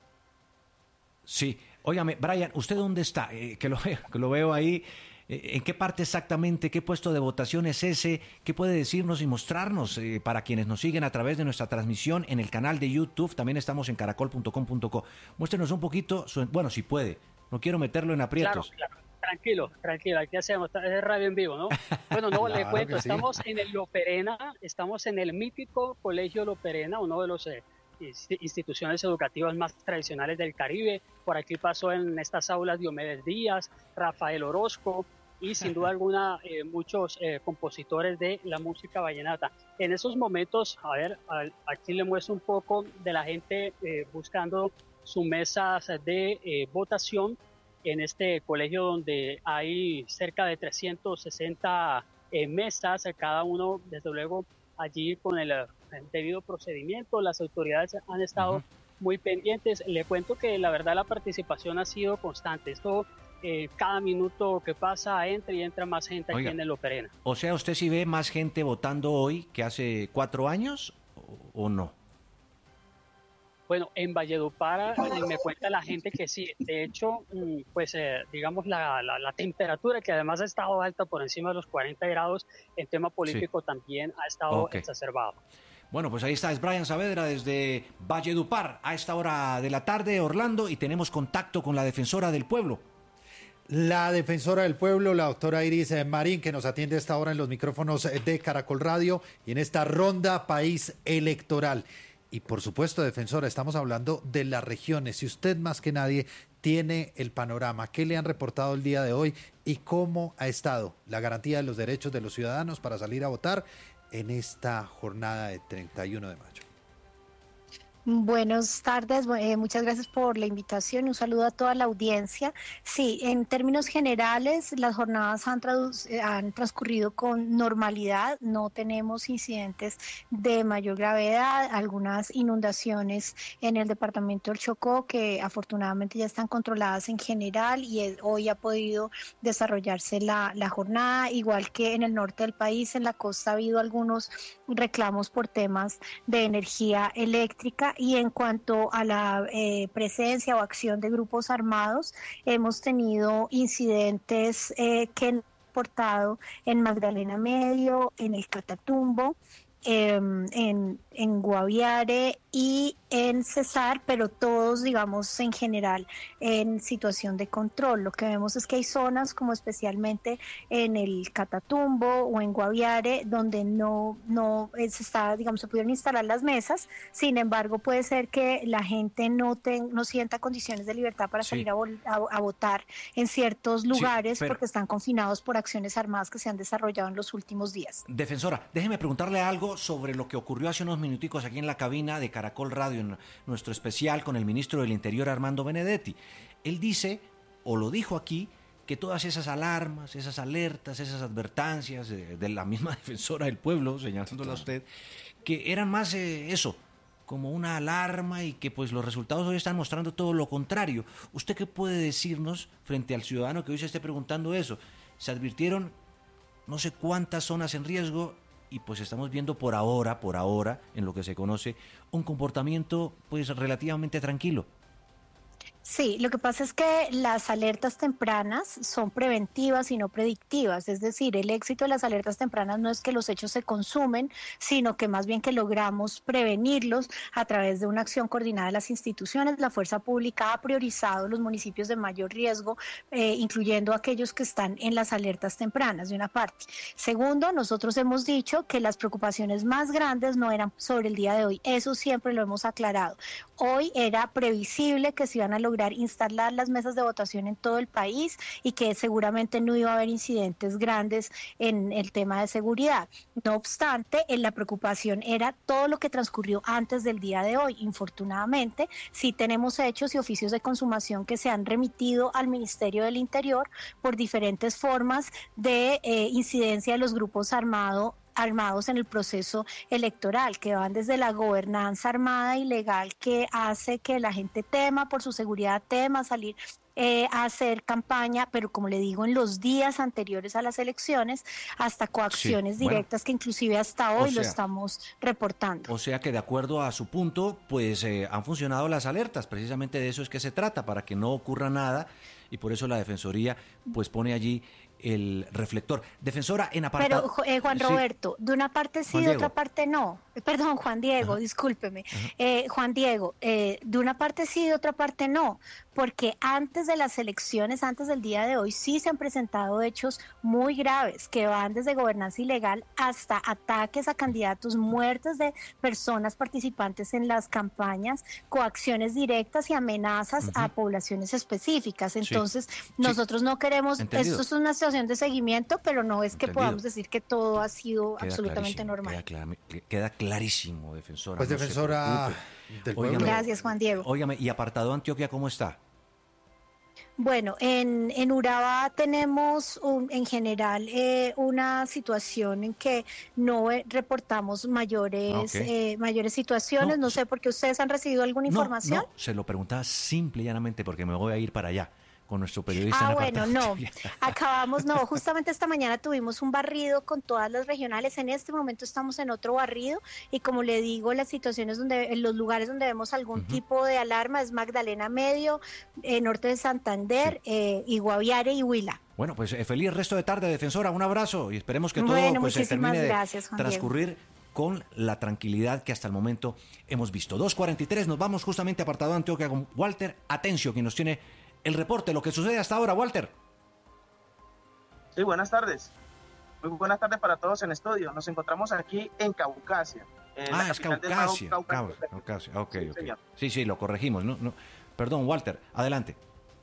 Sí. Óigame, Brian, ¿usted dónde está? Eh, que, lo veo, que lo veo ahí. Eh, ¿En qué parte exactamente? ¿Qué puesto de votación es ese? ¿Qué puede decirnos y mostrarnos eh, para quienes nos siguen a través de nuestra transmisión en el canal de YouTube? También estamos en caracol punto com punto co. Muéstrenos un poquito, su, bueno, si puede. No quiero meterlo en aprietos. Claro, claro. Tranquilo, tranquilo, aquí hacemos, es radio en vivo, ¿no? Bueno, no, le Claro cuento, que sí. estamos en el Loperena, estamos en el mítico Colegio Loperena, uno de los eh, instituciones educativas más tradicionales del Caribe. Por aquí pasó en estas aulas Diomedes Díaz, Rafael Orozco y sin duda alguna eh, muchos eh, compositores de la música vallenata. En esos momentos, a ver, aquí le muestro un poco de la gente eh, buscando sus mesas de eh, votación en este colegio donde hay cerca de trescientas sesenta eh, mesas, cada uno desde luego allí con el, el debido procedimiento. Las autoridades han estado uh-huh. muy pendientes. Le cuento que la verdad la participación ha sido constante. Esto eh, cada minuto que pasa entra y entra más gente. Oiga, aquí en el Loperena. O sea, ¿usted sí ve más gente votando hoy que hace cuatro años o, o no? Bueno, en Valledupar eh, me cuenta la gente que sí. De hecho, pues eh, digamos la, la, la temperatura, que además ha estado alta por encima de los cuarenta grados, en tema político sí. también ha estado okay. exacerbado. Bueno, pues ahí está, es Brian Saavedra desde Valledupar a esta hora de la tarde, Orlando, y tenemos contacto con la defensora del pueblo. La defensora del pueblo, la doctora Iris Marín, que nos atiende a esta hora en los micrófonos de Caracol Radio y en esta ronda país electoral. Y por supuesto, defensora, estamos hablando de las regiones. Si usted más que nadie tiene el panorama, ¿qué le han reportado el día de hoy y cómo ha estado la garantía de los derechos de los ciudadanos para salir a votar en esta jornada de treinta y uno de mayo? Buenas tardes, eh, muchas gracias por la invitación, un saludo a toda la audiencia. Sí, en términos generales, las jornadas han, han transcurrido con normalidad, no tenemos incidentes de mayor gravedad, algunas inundaciones en el departamento del Chocó que afortunadamente ya están controladas en general y es, hoy ha podido desarrollarse la, la jornada, igual que en el norte del país, en la costa ha habido algunos reclamos por temas de energía eléctrica. Y en cuanto a la eh, presencia o acción de grupos armados, hemos tenido incidentes eh, que han reportado en Magdalena Medio, en el Catatumbo, eh, en, en Guaviare y en Cesar, pero todos, digamos, en general en situación de control. Lo que vemos es que hay zonas, como especialmente en el Catatumbo o en Guaviare, donde no, no se está, digamos, se pudieron instalar las mesas. Sin embargo, puede ser que la gente no, ten, no sienta condiciones de libertad para sí. salir a, a, a votar en ciertos lugares sí, pero... porque están confinados por acciones armadas que se han desarrollado en los últimos días. Defensora, déjeme preguntarle algo sobre lo que ocurrió hace unos minuticos aquí en la cabina de Caracol Radio, en nuestro especial con el ministro del Interior, Armando Benedetti. Él dice, o lo dijo aquí, que todas esas alarmas, esas alertas, esas advertencias de, de la misma defensora del pueblo, señalándola a usted, que eran más eh, eso, como una alarma y que pues los resultados hoy están mostrando todo lo contrario. ¿Usted qué puede decirnos frente al ciudadano que hoy se esté preguntando eso? Se advirtieron no sé cuántas zonas en riesgo y pues estamos viendo por ahora, por ahora, en lo que se conoce, un comportamiento pues relativamente tranquilo. Sí, lo que pasa es que las alertas tempranas son preventivas y no predictivas, es decir, el éxito de las alertas tempranas no es que los hechos se consumen, sino que más bien que logramos prevenirlos a través de una acción coordinada de las instituciones. La fuerza pública ha priorizado los municipios de mayor riesgo, eh, incluyendo aquellos que están en las alertas tempranas, de una parte. Segundo, nosotros hemos dicho que las preocupaciones más grandes no eran sobre el día de hoy, eso siempre lo hemos aclarado. Hoy era previsible que se iban a lograr lograr instalar las mesas de votación en todo el país y que seguramente no iba a haber incidentes grandes en el tema de seguridad. No obstante, en la preocupación era todo lo que transcurrió antes del día de hoy. Infortunadamente, sí tenemos hechos y oficios de consumación que se han remitido al Ministerio del Interior por diferentes formas de eh, incidencia de los grupos armados armados en el proceso electoral, que van desde la gobernanza armada ilegal que hace que la gente tema por su seguridad, tema salir eh, a hacer campaña, pero como le digo, en los días anteriores a las elecciones, hasta coacciones sí, directas bueno, que inclusive hasta hoy o sea, lo estamos reportando. O sea que de acuerdo a su punto, pues eh, han funcionado las alertas, precisamente de eso es que se trata, para que no ocurra nada, y por eso la Defensoría pues pone allí el reflector. Defensora, en apartado... Pero, eh, Juan Roberto, sí. de una parte sí, de otra parte no. Perdón, Juan Diego, Ajá. discúlpeme. Eh, Juan Diego, eh, de una parte sí, de otra parte no, porque antes de las elecciones, antes del día de hoy, sí se han presentado hechos muy graves que van desde gobernanza ilegal hasta ataques a candidatos, muertes de personas participantes en las campañas, coacciones directas y amenazas uh-huh. a poblaciones específicas. Entonces, sí. nosotros sí. no queremos, Entendido. esto es una situación de seguimiento, pero no es que Entendido. podamos decir que todo ha sido queda absolutamente normal. Queda, clara, queda clarísimo, defensora. Pues no defensora del pueblo. Óigame, Gracias, Juan Diego. Óigame, ¿y apartado Antioquia cómo está? Bueno, en, en Urabá tenemos un, en general eh, una situación en que no eh, reportamos mayores okay. eh, mayores situaciones. No, no sé, porque ustedes han recibido alguna no, información. No, se lo preguntaba simple y llanamente porque me voy a ir para allá con nuestro periodista. Ah, bueno, no, acabamos, no, justamente esta mañana tuvimos un barrido con todas las regionales, en este momento estamos en otro barrido y como le digo, las situaciones donde, en los lugares donde vemos algún uh-huh. tipo de alarma es Magdalena Medio, eh, norte de Santander, sí. eh, y Guaviare y Huila. Bueno, pues eh, feliz resto de tarde, defensora, un abrazo y esperemos que todo bueno, pues, se termine gracias, de transcurrir Diego. con la tranquilidad que hasta el momento hemos visto. dos cuarenta y tres, nos vamos justamente a apartado Antioquia con Walter Atencio, quien nos tiene el reporte, lo que sucede hasta ahora, Walter. Sí, buenas tardes. Muy buenas tardes para todos en el estudio. Nos encontramos aquí en Caucasia. En ah, es Caucasia. Caucasia. Caucasia. Ok, sí, ok. Señor. Sí, sí, lo corregimos. No, no. Perdón, Walter, adelante.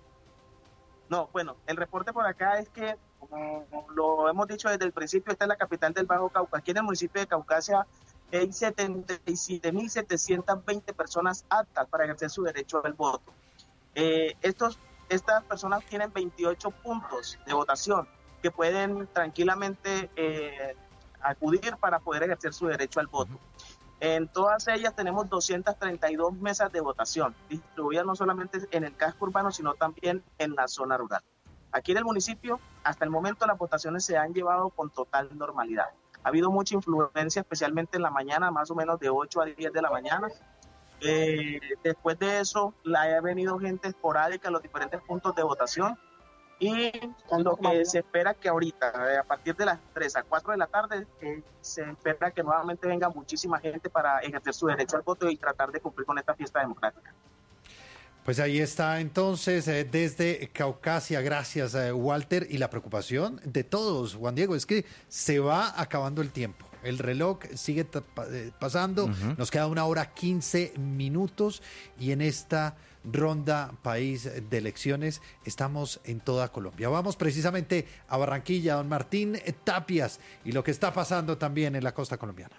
No, bueno, el reporte por acá es que, como lo hemos dicho desde el principio, esta es la capital del Bajo Cauca. Aquí en el municipio de Caucasia hay setenta y siete mil setecientas veinte personas aptas para ejercer su derecho al voto. Eh, estos, estas personas tienen veintiocho puntos de votación que pueden tranquilamente eh, acudir para poder ejercer su derecho al voto. En todas ellas tenemos doscientas treinta y dos mesas de votación, distribuidas no solamente en el casco urbano, sino también en la zona rural. Aquí en el municipio, hasta el momento las votaciones se han llevado con total normalidad. Ha habido mucha influencia, especialmente en la mañana, más o menos de ocho a diez de la mañana. Eh, después de eso, la ha venido gente esporádica a los diferentes puntos de votación y lo que se espera que ahorita, a partir de las tres a cuatro de la tarde, eh, se espera que nuevamente venga muchísima gente para ejercer su derecho al voto y tratar de cumplir con esta fiesta democrática. Pues ahí está entonces eh, desde Caucasia, gracias eh, Walter, y la preocupación de todos, Juan Diego, es que se va acabando el tiempo. El reloj sigue pasando, uh-huh. nos queda una hora quince minutos y en esta ronda país de elecciones estamos en toda Colombia. Vamos precisamente a Barranquilla, don Martín Tapias, y lo que está pasando también en la costa colombiana.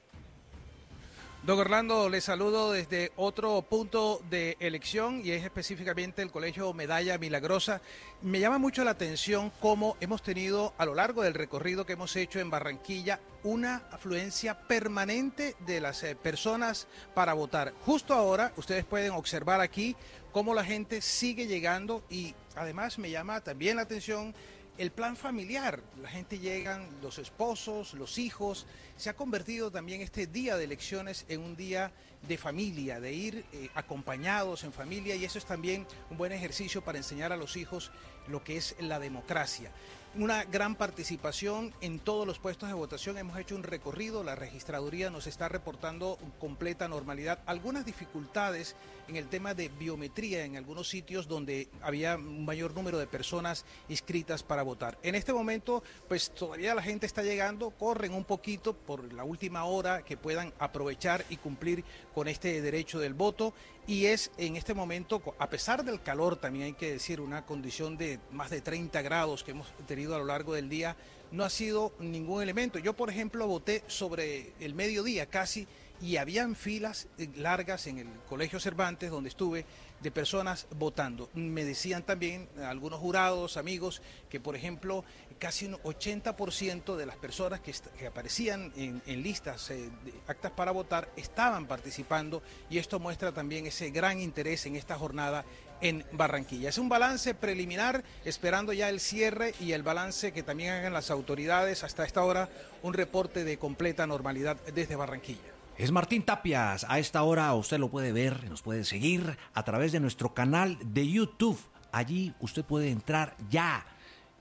Don Orlando, les saludo desde otro punto de elección y es específicamente el Colegio Medalla Milagrosa. Me llama mucho la atención cómo hemos tenido a lo largo del recorrido que hemos hecho en Barranquilla una afluencia permanente de las eh, personas para votar. Justo ahora ustedes pueden observar aquí cómo la gente sigue llegando y además me llama también la atención el plan familiar. La gente llegan, los esposos, los hijos. Se ha convertido también este día de elecciones en un día de familia, de ir eh, acompañados en familia, y eso es también un buen ejercicio para enseñar a los hijos lo que es la democracia. Una gran participación en todos los puestos de votación. Hemos hecho un recorrido, la registraduría nos está reportando completa normalidad. Algunas dificultades en el tema de biometría en algunos sitios donde había un mayor número de personas inscritas para votar. En este momento, pues todavía la gente está llegando, corren un poquito por la última hora que puedan aprovechar y cumplir con este derecho del voto. Y es en este momento, a pesar del calor, también hay que decir, una condición de más de treinta grados que hemos tenido a lo largo del día, no ha sido ningún elemento. Yo, por ejemplo, voté sobre el mediodía casi y habían filas largas en el Colegio Cervantes, donde estuve, de personas votando. Me decían también algunos jurados, amigos, que por ejemplo casi un ochenta por ciento de las personas que, que aparecían en, en listas eh, de actas para votar estaban participando, y esto muestra también ese gran interés en esta jornada en Barranquilla. Es un balance preliminar, esperando ya el cierre y el balance que también hagan las autoridades. Hasta esta hora, un reporte de completa normalidad desde Barranquilla. Es Martín Tapias. A esta hora usted lo puede ver, nos puede seguir a través de nuestro canal de YouTube. Allí usted puede entrar ya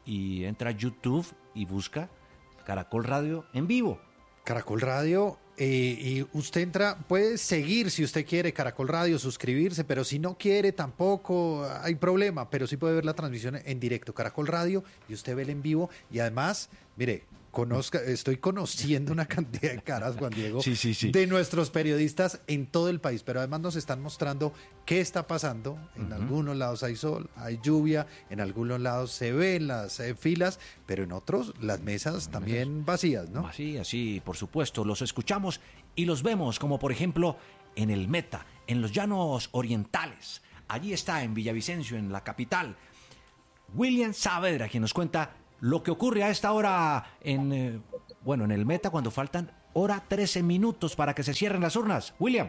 y entra a YouTube y busca Caracol Radio en vivo. Caracol Radio, eh, y usted entra, puede seguir si usted quiere Caracol Radio, suscribirse, pero si no quiere tampoco hay problema, pero sí puede ver la transmisión en directo, Caracol Radio, y usted ve el en vivo, y además, mire, conozca, estoy conociendo una cantidad de caras, Juan Diego, sí, sí, sí. de nuestros periodistas en todo el país, pero además nos están mostrando qué está pasando. En uh-huh. algunos lados hay sol, hay lluvia, en algunos lados se ven las eh, filas, pero en otros las mesas también vacías, ¿no? Vacías, sí, por supuesto, los escuchamos y los vemos, como por ejemplo en el Meta, en los Llanos Orientales. Allí está, en Villavicencio, en la capital, William Saavedra, quien nos cuenta lo que ocurre a esta hora en, eh, bueno, en el Meta, cuando faltan hora trece minutos para que se cierren las urnas. William.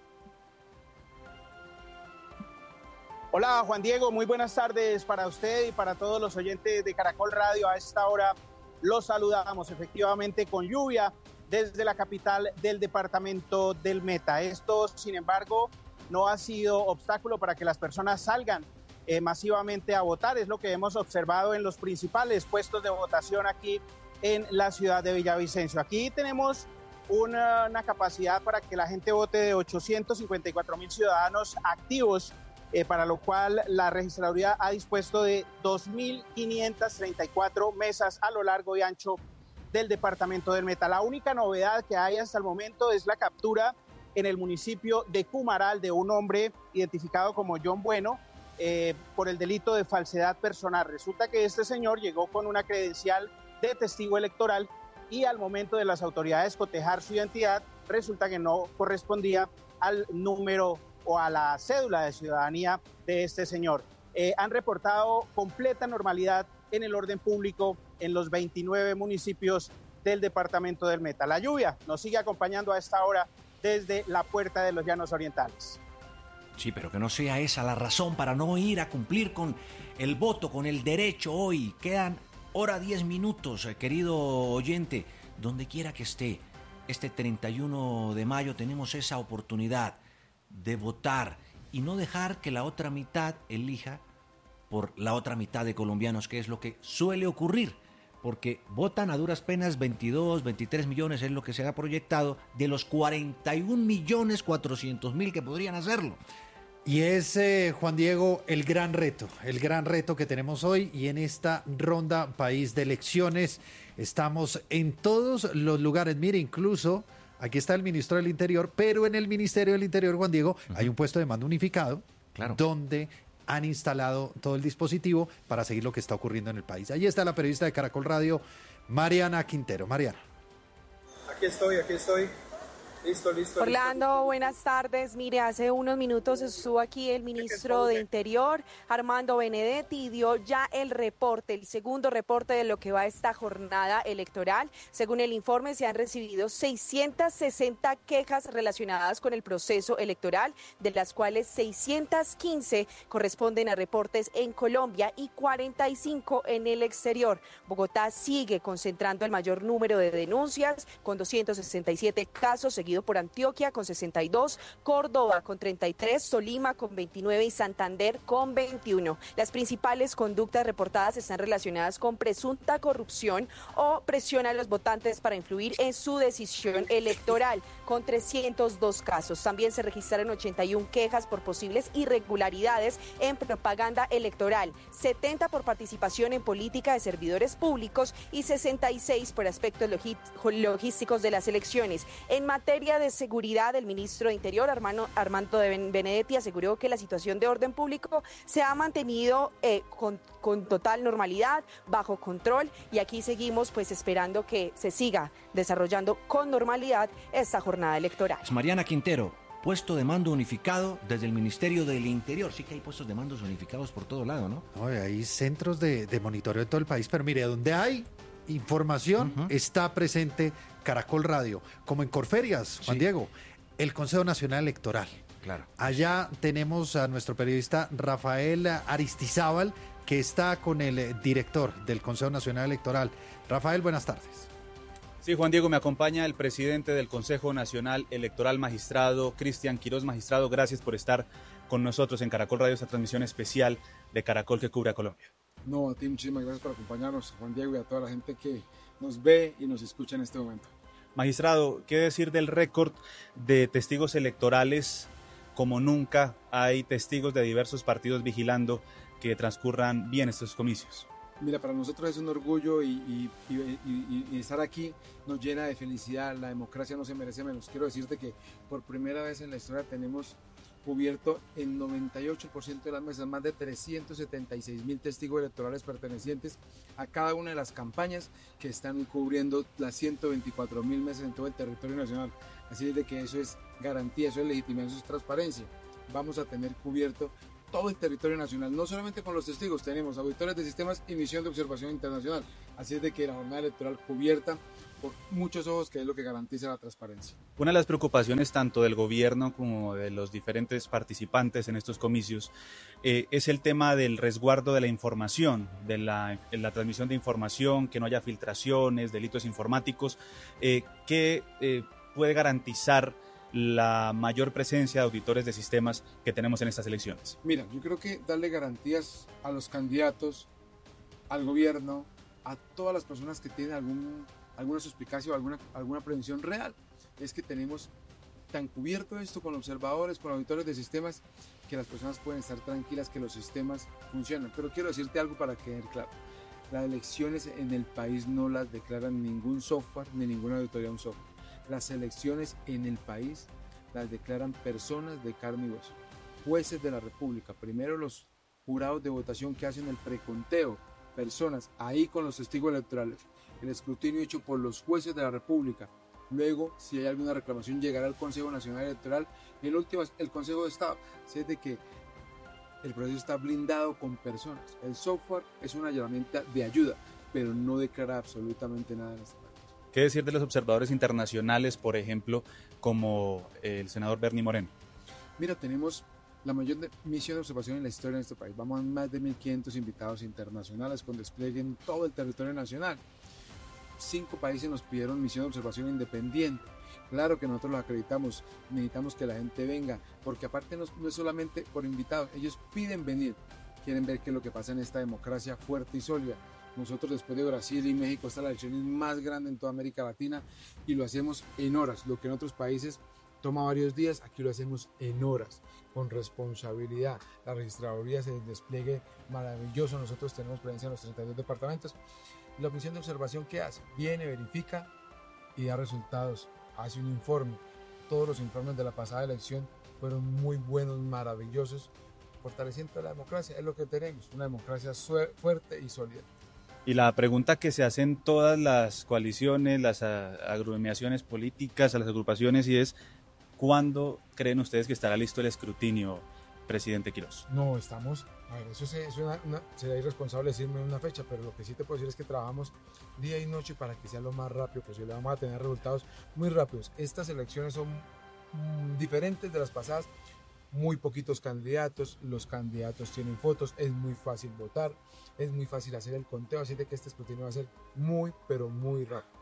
Hola Juan Diego, muy buenas tardes para usted y para todos los oyentes de Caracol Radio. A esta hora los saludamos efectivamente con lluvia desde la capital del departamento del Meta. Esto, sin embargo, no ha sido obstáculo para que las personas salgan Eh, masivamente a votar. Es lo que hemos observado en los principales puestos de votación aquí en la ciudad de Villavicencio. Aquí tenemos una, una capacidad para que la gente vote de ochocientos cincuenta y cuatro mil ciudadanos activos, eh, para lo cual la registraduría ha dispuesto de dos mil quinientas treinta y cuatro mesas a lo largo y ancho del departamento del Meta. La única novedad que hay hasta el momento es la captura en el municipio de Cumaral de un hombre identificado como John Bueno, Eh, por el delito de falsedad personal. Resulta que este señor llegó con una credencial de testigo electoral y al momento de las autoridades cotejar su identidad, resulta que no correspondía al número o a la cédula de ciudadanía de este señor. Eh, han reportado completa normalidad en el orden público en los veintinueve municipios del departamento del Meta. La lluvia nos sigue acompañando a esta hora desde la puerta de los Llanos Orientales. Sí, pero que no sea esa la razón para no ir a cumplir con el voto, con el derecho hoy. Quedan hora diez minutos, querido oyente, donde quiera que esté. Este treinta y uno de mayo tenemos esa oportunidad de votar y no dejar que la otra mitad elija por la otra mitad de colombianos, que es lo que suele ocurrir, porque votan a duras penas veintidós, veintitrés millones, es lo que se ha proyectado, de los cuarenta y un millones cuatrocientos mil que podrían hacerlo. Y es, eh, Juan Diego, el gran reto, el gran reto que tenemos hoy, y en esta ronda país de elecciones estamos en todos los lugares. Mire, incluso aquí está el ministro del Interior, pero en el Ministerio del Interior, Juan Diego, uh-huh. hay un puesto de mando unificado, claro, donde han instalado todo el dispositivo para seguir lo que está ocurriendo en el país. Ahí está la periodista de Caracol Radio, Mariana Quintero. Mariana. Aquí estoy, aquí estoy. Listo, listo. Orlando, listo. Buenas tardes. Mire, hace unos minutos estuvo aquí el ministro de Interior, Armando Benedetti, y dio ya el reporte, el segundo reporte de lo que va esta jornada electoral. Según el informe, se han recibido seiscientas sesenta quejas relacionadas con el proceso electoral, de las cuales seiscientas quince corresponden a reportes en Colombia y cuarenta y cinco en el exterior. Bogotá sigue concentrando el mayor número de denuncias, con doscientos sesenta y siete casos, seguido por Antioquia con sesenta y dos, Córdoba con treinta y tres, Tolima con veintinueve y Santander con veintiuno. Las principales conductas reportadas están relacionadas con presunta corrupción o presión a los votantes para influir en su decisión electoral, con trescientos dos casos. También se registraron ochenta y una quejas por posibles irregularidades en propaganda electoral, setenta por participación en política de servidores públicos y sesenta y seis por aspectos logísticos de las elecciones. En materia de seguridad, el ministro de Interior, Armando, Armando Benedetti, aseguró que la situación de orden público se ha mantenido eh, con, con total normalidad, bajo control, y aquí seguimos pues esperando que se siga desarrollando con normalidad esta jornada electoral. Mariana Quintero, puesto de mando unificado desde el Ministerio del Interior. Sí que hay puestos de mandos unificados por todo lado, ¿no? No, hay centros de, de monitoreo en todo el país, pero mire, donde hay información, uh-huh, está presente Caracol Radio, como en Corferias, Juan sí. Diego, el Consejo Nacional Electoral. Claro. Allá tenemos a nuestro periodista Rafael Aristizábal, que está con el director del Consejo Nacional Electoral. Rafael, buenas tardes. Sí, Juan Diego, me acompaña el presidente del Consejo Nacional Electoral, magistrado Cristian Quiroz. Magistrado, gracias por estar con nosotros en Caracol Radio, esta transmisión especial de Caracol que cubre a Colombia. No, a ti muchísimas gracias por acompañarnos, Juan Diego, y a toda la gente que nos ve y nos escucha en este momento. Magistrado, ¿qué decir del récord de testigos electorales? Como nunca hay testigos de diversos partidos vigilando que transcurran bien estos comicios. Mira, para nosotros es un orgullo y, y, y, y, y estar aquí nos llena de felicidad. La democracia no se merece menos. Quiero decirte que por primera vez en la historia tenemos cubierto el noventa y ocho por ciento de las mesas, más de trescientos setenta y seis mil testigos electorales pertenecientes a cada una de las campañas que están cubriendo las ciento veinticuatro mil mesas en todo el territorio nacional. Así es de que eso es garantía, eso es legitimidad, eso es transparencia. Vamos a tener cubierto todo el territorio nacional, no solamente con los testigos, tenemos auditores de sistemas y misión de observación internacional. Así es de que la jornada electoral cubierta por muchos ojos, que es lo que garantiza la transparencia. Una de las preocupaciones tanto del gobierno como de los diferentes participantes en estos comicios eh, es el tema del resguardo de la información, de la, de la transmisión de información, que no haya filtraciones, delitos informáticos, eh, que eh, puede garantizar la mayor presencia de auditores de sistemas que tenemos en estas elecciones. Mira, yo creo que darle garantías a los candidatos, al gobierno, a todas las personas que tienen algún, alguna suspicacia o alguna, alguna prevención real, es que tenemos tan cubierto esto con observadores, con auditores de sistemas, que las personas pueden estar tranquilas que los sistemas funcionan. Pero quiero decirte algo para que quede claro. Las elecciones en el país no las declaran ningún software ni ninguna auditoría de un software. Las elecciones en el país las declaran personas de carne y hueso, jueces de la República, primero los jurados de votación que hacen el preconteo, personas ahí con los testigos electorales, el escrutinio hecho por los jueces de la República, luego si hay alguna reclamación llegará al Consejo Nacional Electoral y el último es el Consejo de Estado. Así es de que el proceso está blindado con personas. El software es una herramienta de ayuda, pero no declara absolutamente nada en esta parte. ¿Qué decir de los observadores internacionales, por ejemplo, como el senador Bernie Moreno? Mira, tenemos la mayor de, misión de observación en la historia de este país. Vamos a más de mil quinientos invitados internacionales con despliegue en todo el territorio nacional. Cinco países nos pidieron misión de observación independiente. Claro que nosotros los acreditamos, necesitamos que la gente venga, porque aparte no, no es solamente por invitados, ellos piden venir, quieren ver qué es lo que pasa en esta democracia fuerte y sólida. Nosotros después de Brasil y México, esta es la elección más grande en toda América Latina y lo hacemos en horas. Lo que en otros países toma varios días, aquí lo hacemos en horas, con responsabilidad. La registraduría se despliegue maravilloso, nosotros tenemos presencia en los treinta y dos departamentos. La misión de observación, ¿qué hace? Viene, verifica y da resultados, hace un informe. Todos los informes de la pasada elección fueron muy buenos, maravillosos, fortaleciendo la democracia, es lo que tenemos, una democracia fuerte y sólida. Y la pregunta que se hacen todas las coaliciones, las agremiaciones políticas, a las agrupaciones, y es, ¿cuándo creen ustedes que estará listo el escrutinio, presidente Quirós? No, estamos, a ver, eso es, es una, una, sería irresponsable decirme una fecha, pero lo que sí te puedo decir es que trabajamos día y noche para que sea lo más rápido posible. Vamos a tener resultados muy rápidos. Estas elecciones son mm, diferentes de las pasadas. Muy poquitos candidatos, los candidatos tienen fotos, es muy fácil votar, es muy fácil hacer el conteo, así de que este escrutinio va a ser muy, pero muy rápido.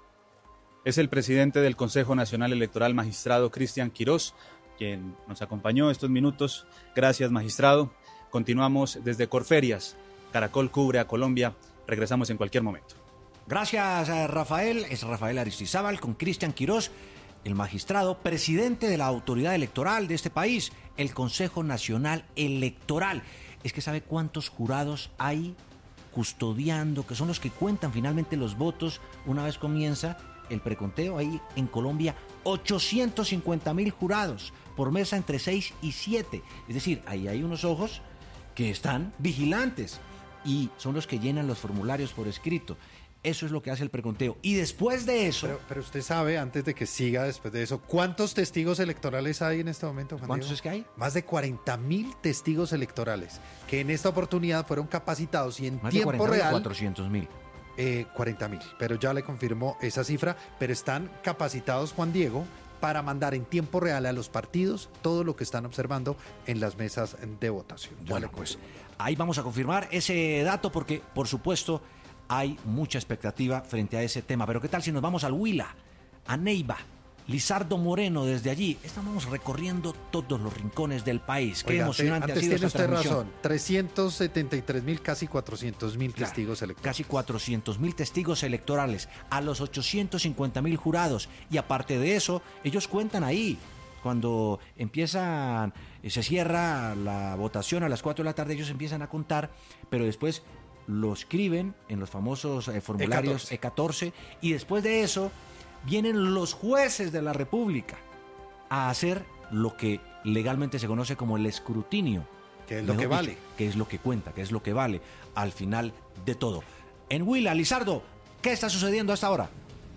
Es el presidente del Consejo Nacional Electoral, magistrado Cristian Quirós, quien nos acompañó estos minutos. Gracias, magistrado. Continuamos desde Corferias. Caracol cubre a Colombia. Regresamos en cualquier momento. Gracias, Rafael. Es Rafael Aristizábal con Cristian Quirós, el magistrado, presidente de la autoridad electoral de este país, el Consejo Nacional Electoral. Es que ¿sabe cuántos jurados hay custodiando, que son los que cuentan finalmente los votos una vez comienza el preconteo? Ahí en Colombia, ochocientos cincuenta mil jurados por mesa entre seis y siete. Es decir, ahí hay unos ojos que están vigilantes y son los que llenan los formularios por escrito. Eso es lo que hace el preconteo. Y después de eso... Pero, pero usted sabe, antes de que siga después de eso, ¿cuántos testigos electorales hay en este momento, Juan ¿Cuántos Diego? es que hay? Más de cuarenta mil testigos electorales, que en esta oportunidad fueron capacitados y en Más tiempo de cuarenta real... cuatrocientos mil. Eh, cuarenta mil, pero ya le confirmó esa cifra, pero están capacitados, Juan Diego, para mandar en tiempo real a los partidos todo lo que están observando en las mesas de votación. Ya bueno, pues ahí vamos a confirmar ese dato porque, por supuesto, hay mucha expectativa frente a ese tema. Pero ¿qué tal si nos vamos al Huila, a Neiva? Lizardo Moreno desde allí. Estamos recorriendo todos los rincones del país. Qué Oiga, emocionante antes ha sido tiene esta usted transmisión. razón. trescientos setenta y tres mil, casi cuatrocientos mil Claro, testigos electorales. Casi cuatrocientos mil testigos electorales a los ochocientos cincuenta mil jurados. Y aparte de eso, ellos cuentan ahí. Cuando empiezan, se cierra la votación a las cuatro de la tarde, ellos empiezan a contar, pero después lo escriben en los famosos eh, formularios E catorce, y después de eso vienen los jueces de la República a hacer lo que legalmente se conoce como el escrutinio. Que es lo que Mejor vale. dicho, que es lo que cuenta, que es lo que vale al final de todo. En Huila, Lizardo, ¿qué está sucediendo hasta ahora?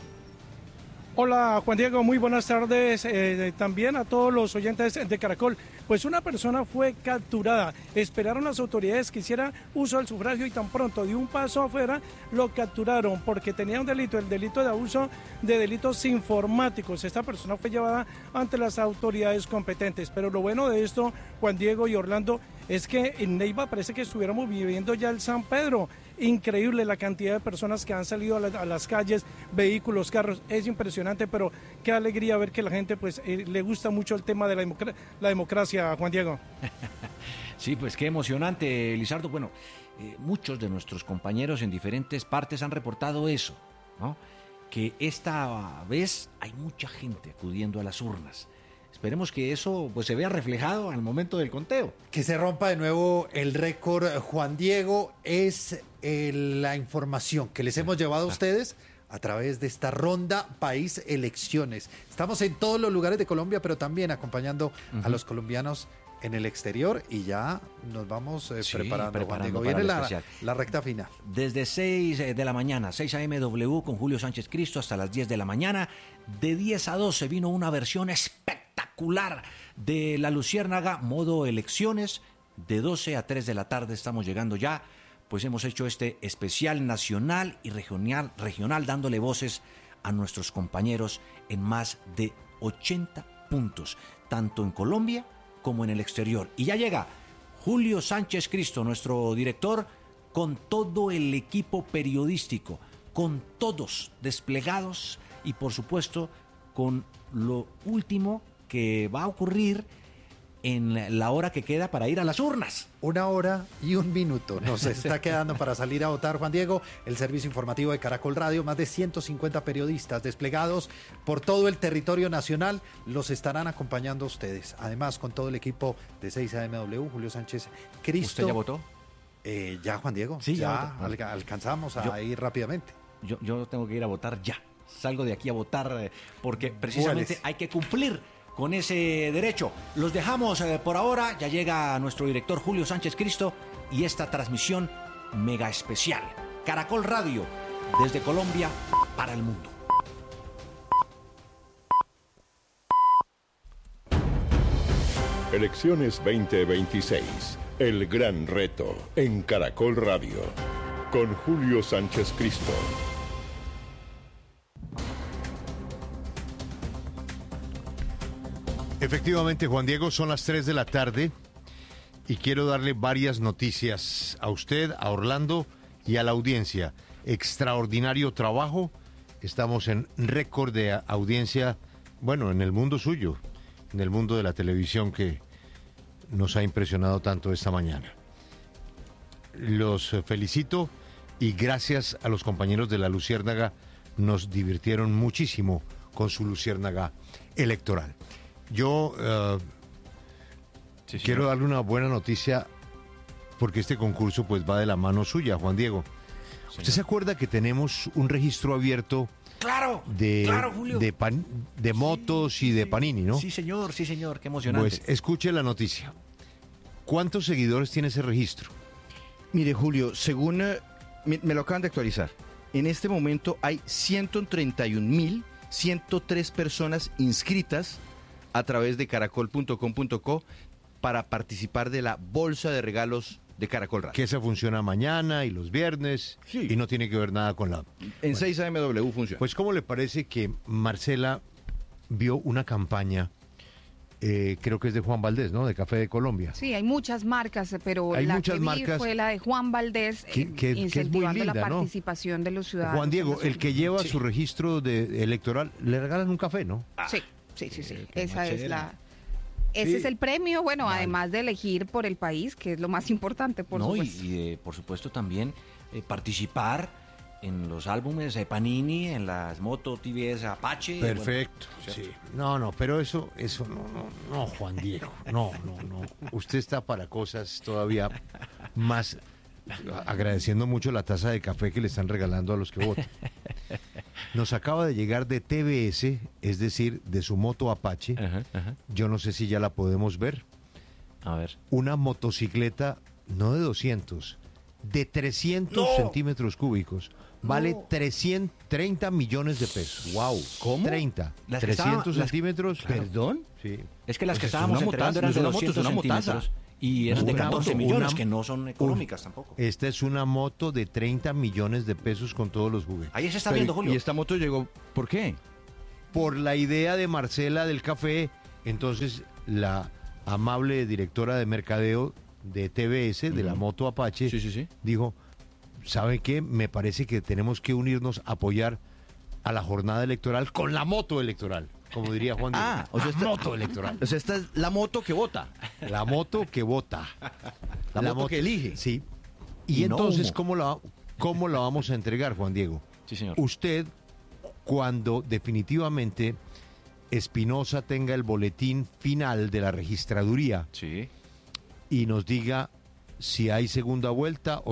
Hola Juan Diego, muy buenas tardes eh, también a todos los oyentes de Caracol. Pues una persona fue capturada, esperaron las autoridades que hiciera uso del sufragio y tan pronto dio un paso afuera lo capturaron porque tenía un delito, el delito de abuso de delitos informáticos. Esta persona fue llevada ante las autoridades competentes, pero lo bueno de esto, Juan Diego y Orlando, es que en Neiva parece que estuviéramos viviendo ya el San Pedro. Increíble la cantidad de personas que han salido a, la, a las calles, vehículos, carros, es impresionante, pero qué alegría ver que la gente pues eh, le gusta mucho el tema de la, democra la democracia, Juan Diego. Sí, pues qué emocionante, Lizardo. Bueno, eh, muchos de nuestros compañeros en diferentes partes han reportado eso, ¿no? Que esta vez hay mucha gente acudiendo a las urnas. Esperemos que eso pues se vea reflejado al momento del conteo. Que se rompa de nuevo el récord, Juan Diego, es eh, la información que les hemos llevado a ustedes a través de esta ronda País Elecciones. Estamos en todos los lugares de Colombia, pero también acompañando uh-huh. a los colombianos en el exterior y ya nos vamos eh, sí, preparando, preparando Juan Diego. Viene la, la recta final. Desde seis de la mañana, seis a eme doble con Julio Sánchez Cristo hasta las diez de la mañana. De diez a doce vino una versión espectacular de La Luciérnaga, modo elecciones. De doce a tres de la tarde estamos llegando ya, pues hemos hecho este especial nacional y regional, regional dándole voces a nuestros compañeros en más de ochenta puntos, tanto en Colombia como en el exterior. Y ya llega Julio Sánchez Cristo, nuestro director, con todo el equipo periodístico, con todos desplegados y por supuesto con lo último que va a ocurrir en la hora que queda para ir a las urnas. Una hora y un minuto nos está quedando para salir a votar, Juan Diego. El servicio informativo de Caracol Radio, más de ciento cincuenta periodistas desplegados por todo el territorio nacional, los estarán acompañando a ustedes. Además, con todo el equipo de seis a eme doble, Julio Sánchez Cristo. ¿Usted ya votó? Eh, ya, Juan Diego. Sí, ya, ya al, alcanzamos a yo, ir rápidamente. Yo, yo tengo que ir a votar ya. Salgo de aquí a votar eh, porque precisamente hay que cumplir con ese derecho. Los dejamos eh, por ahora. Ya llega nuestro director Julio Sánchez Cristo y esta transmisión mega especial. Caracol Radio, desde Colombia para el mundo. Elecciones veinte veintiséis. El gran reto en Caracol Radio. Con Julio Sánchez Cristo. Efectivamente, Juan Diego, son las tres de la tarde y quiero darle varias noticias a usted, a Orlando y a la audiencia. Extraordinario trabajo. Estamos en récord de audiencia, bueno, en el mundo suyo, en el mundo de la televisión que nos ha impresionado tanto esta mañana. Los felicito y gracias a los compañeros de La Luciérnaga, nos divirtieron muchísimo con su Luciérnaga electoral. Yo uh, sí, quiero darle una buena noticia porque este concurso pues va de la mano suya, Juan Diego. Señor. ¿Usted se acuerda que tenemos un registro abierto claro, de, claro, Julio. de, pan, de motos sí, y de Panini, ¿no? Sí, señor, sí, señor, qué emocionante. Pues escuche la noticia. ¿Cuántos seguidores tiene ese registro? Mire, Julio, según uh, me, me lo acaban de actualizar, en este momento hay ciento treinta y un mil ciento tres personas inscritas a través de caracol punto com punto co para participar de la bolsa de regalos de Caracol Radio. Que esa funciona mañana y los viernes sí. Y no tiene que ver nada con la... En bueno, seis a eme doble funciona. Pues ¿cómo le parece que Marcela vio una campaña eh, creo que es de Juan Valdés, ¿no? De Café de Colombia. Sí, hay muchas marcas, pero Hay la muchas que vi marcas fue la de Juan Valdés, que- eh, que- que es muy incentivando linda, la ¿no? participación de los ciudadanos. Juan Diego, en las el que urnas. lleva Sí. su registro de electoral, le regalan un café, ¿no? Sí, sí, sí, sí. qué Esa es machera. la... Ese Sí. es el premio, bueno, además de elegir por el país, que es lo más importante, por no, y, supuesto. y de, por supuesto también eh, participar en los álbumes de Panini, en las Moto T V S Apache. Perfecto, bueno, sí. No, no, pero eso, eso no, no, no, Juan Diego, no, no, no. Usted está para cosas todavía más, agradeciendo mucho la taza de café que le están regalando a los que votan. Nos acaba de llegar de T V S, es decir, de su moto Apache. Yo no sé si ya la podemos ver. A ver. Una motocicleta, no de doscientos, de trescientos ¡No! centímetros cúbicos. Vale trescientos treinta millones de pesos. Wow, ¿cómo? treinta. Las que trescientos estaban- las- centímetros. Claro. ¿Perdón? Sí. Es que las que Pues es estábamos una entregando motaza, eran no de es una moto, doscientos es una motaza. centímetros y eran de Una catorce moto, millones, una- que no son económicas tampoco. Esta es una moto de treinta millones de pesos con todos los juguetes. Ahí se está viendo, Julio. ¿Y esta moto llegó por qué? Por la idea de Marcela del café, entonces la amable directora de mercadeo de T V S, de la moto Apache, dijo, ¿sabe qué? Me parece que tenemos que unirnos a apoyar a la jornada electoral con la moto electoral, como diría Juan Diego. Ah, o sea, La esta, moto electoral. O sea, esta es la moto que vota. La moto que vota. La moto que elige. Sí. Y, Y no entonces, humo. ¿cómo la, ¿cómo la vamos a entregar, Juan Diego? Sí, señor. Usted, cuando definitivamente Espinosa tenga el boletín final de la registraduría y nos diga si hay segunda vuelta o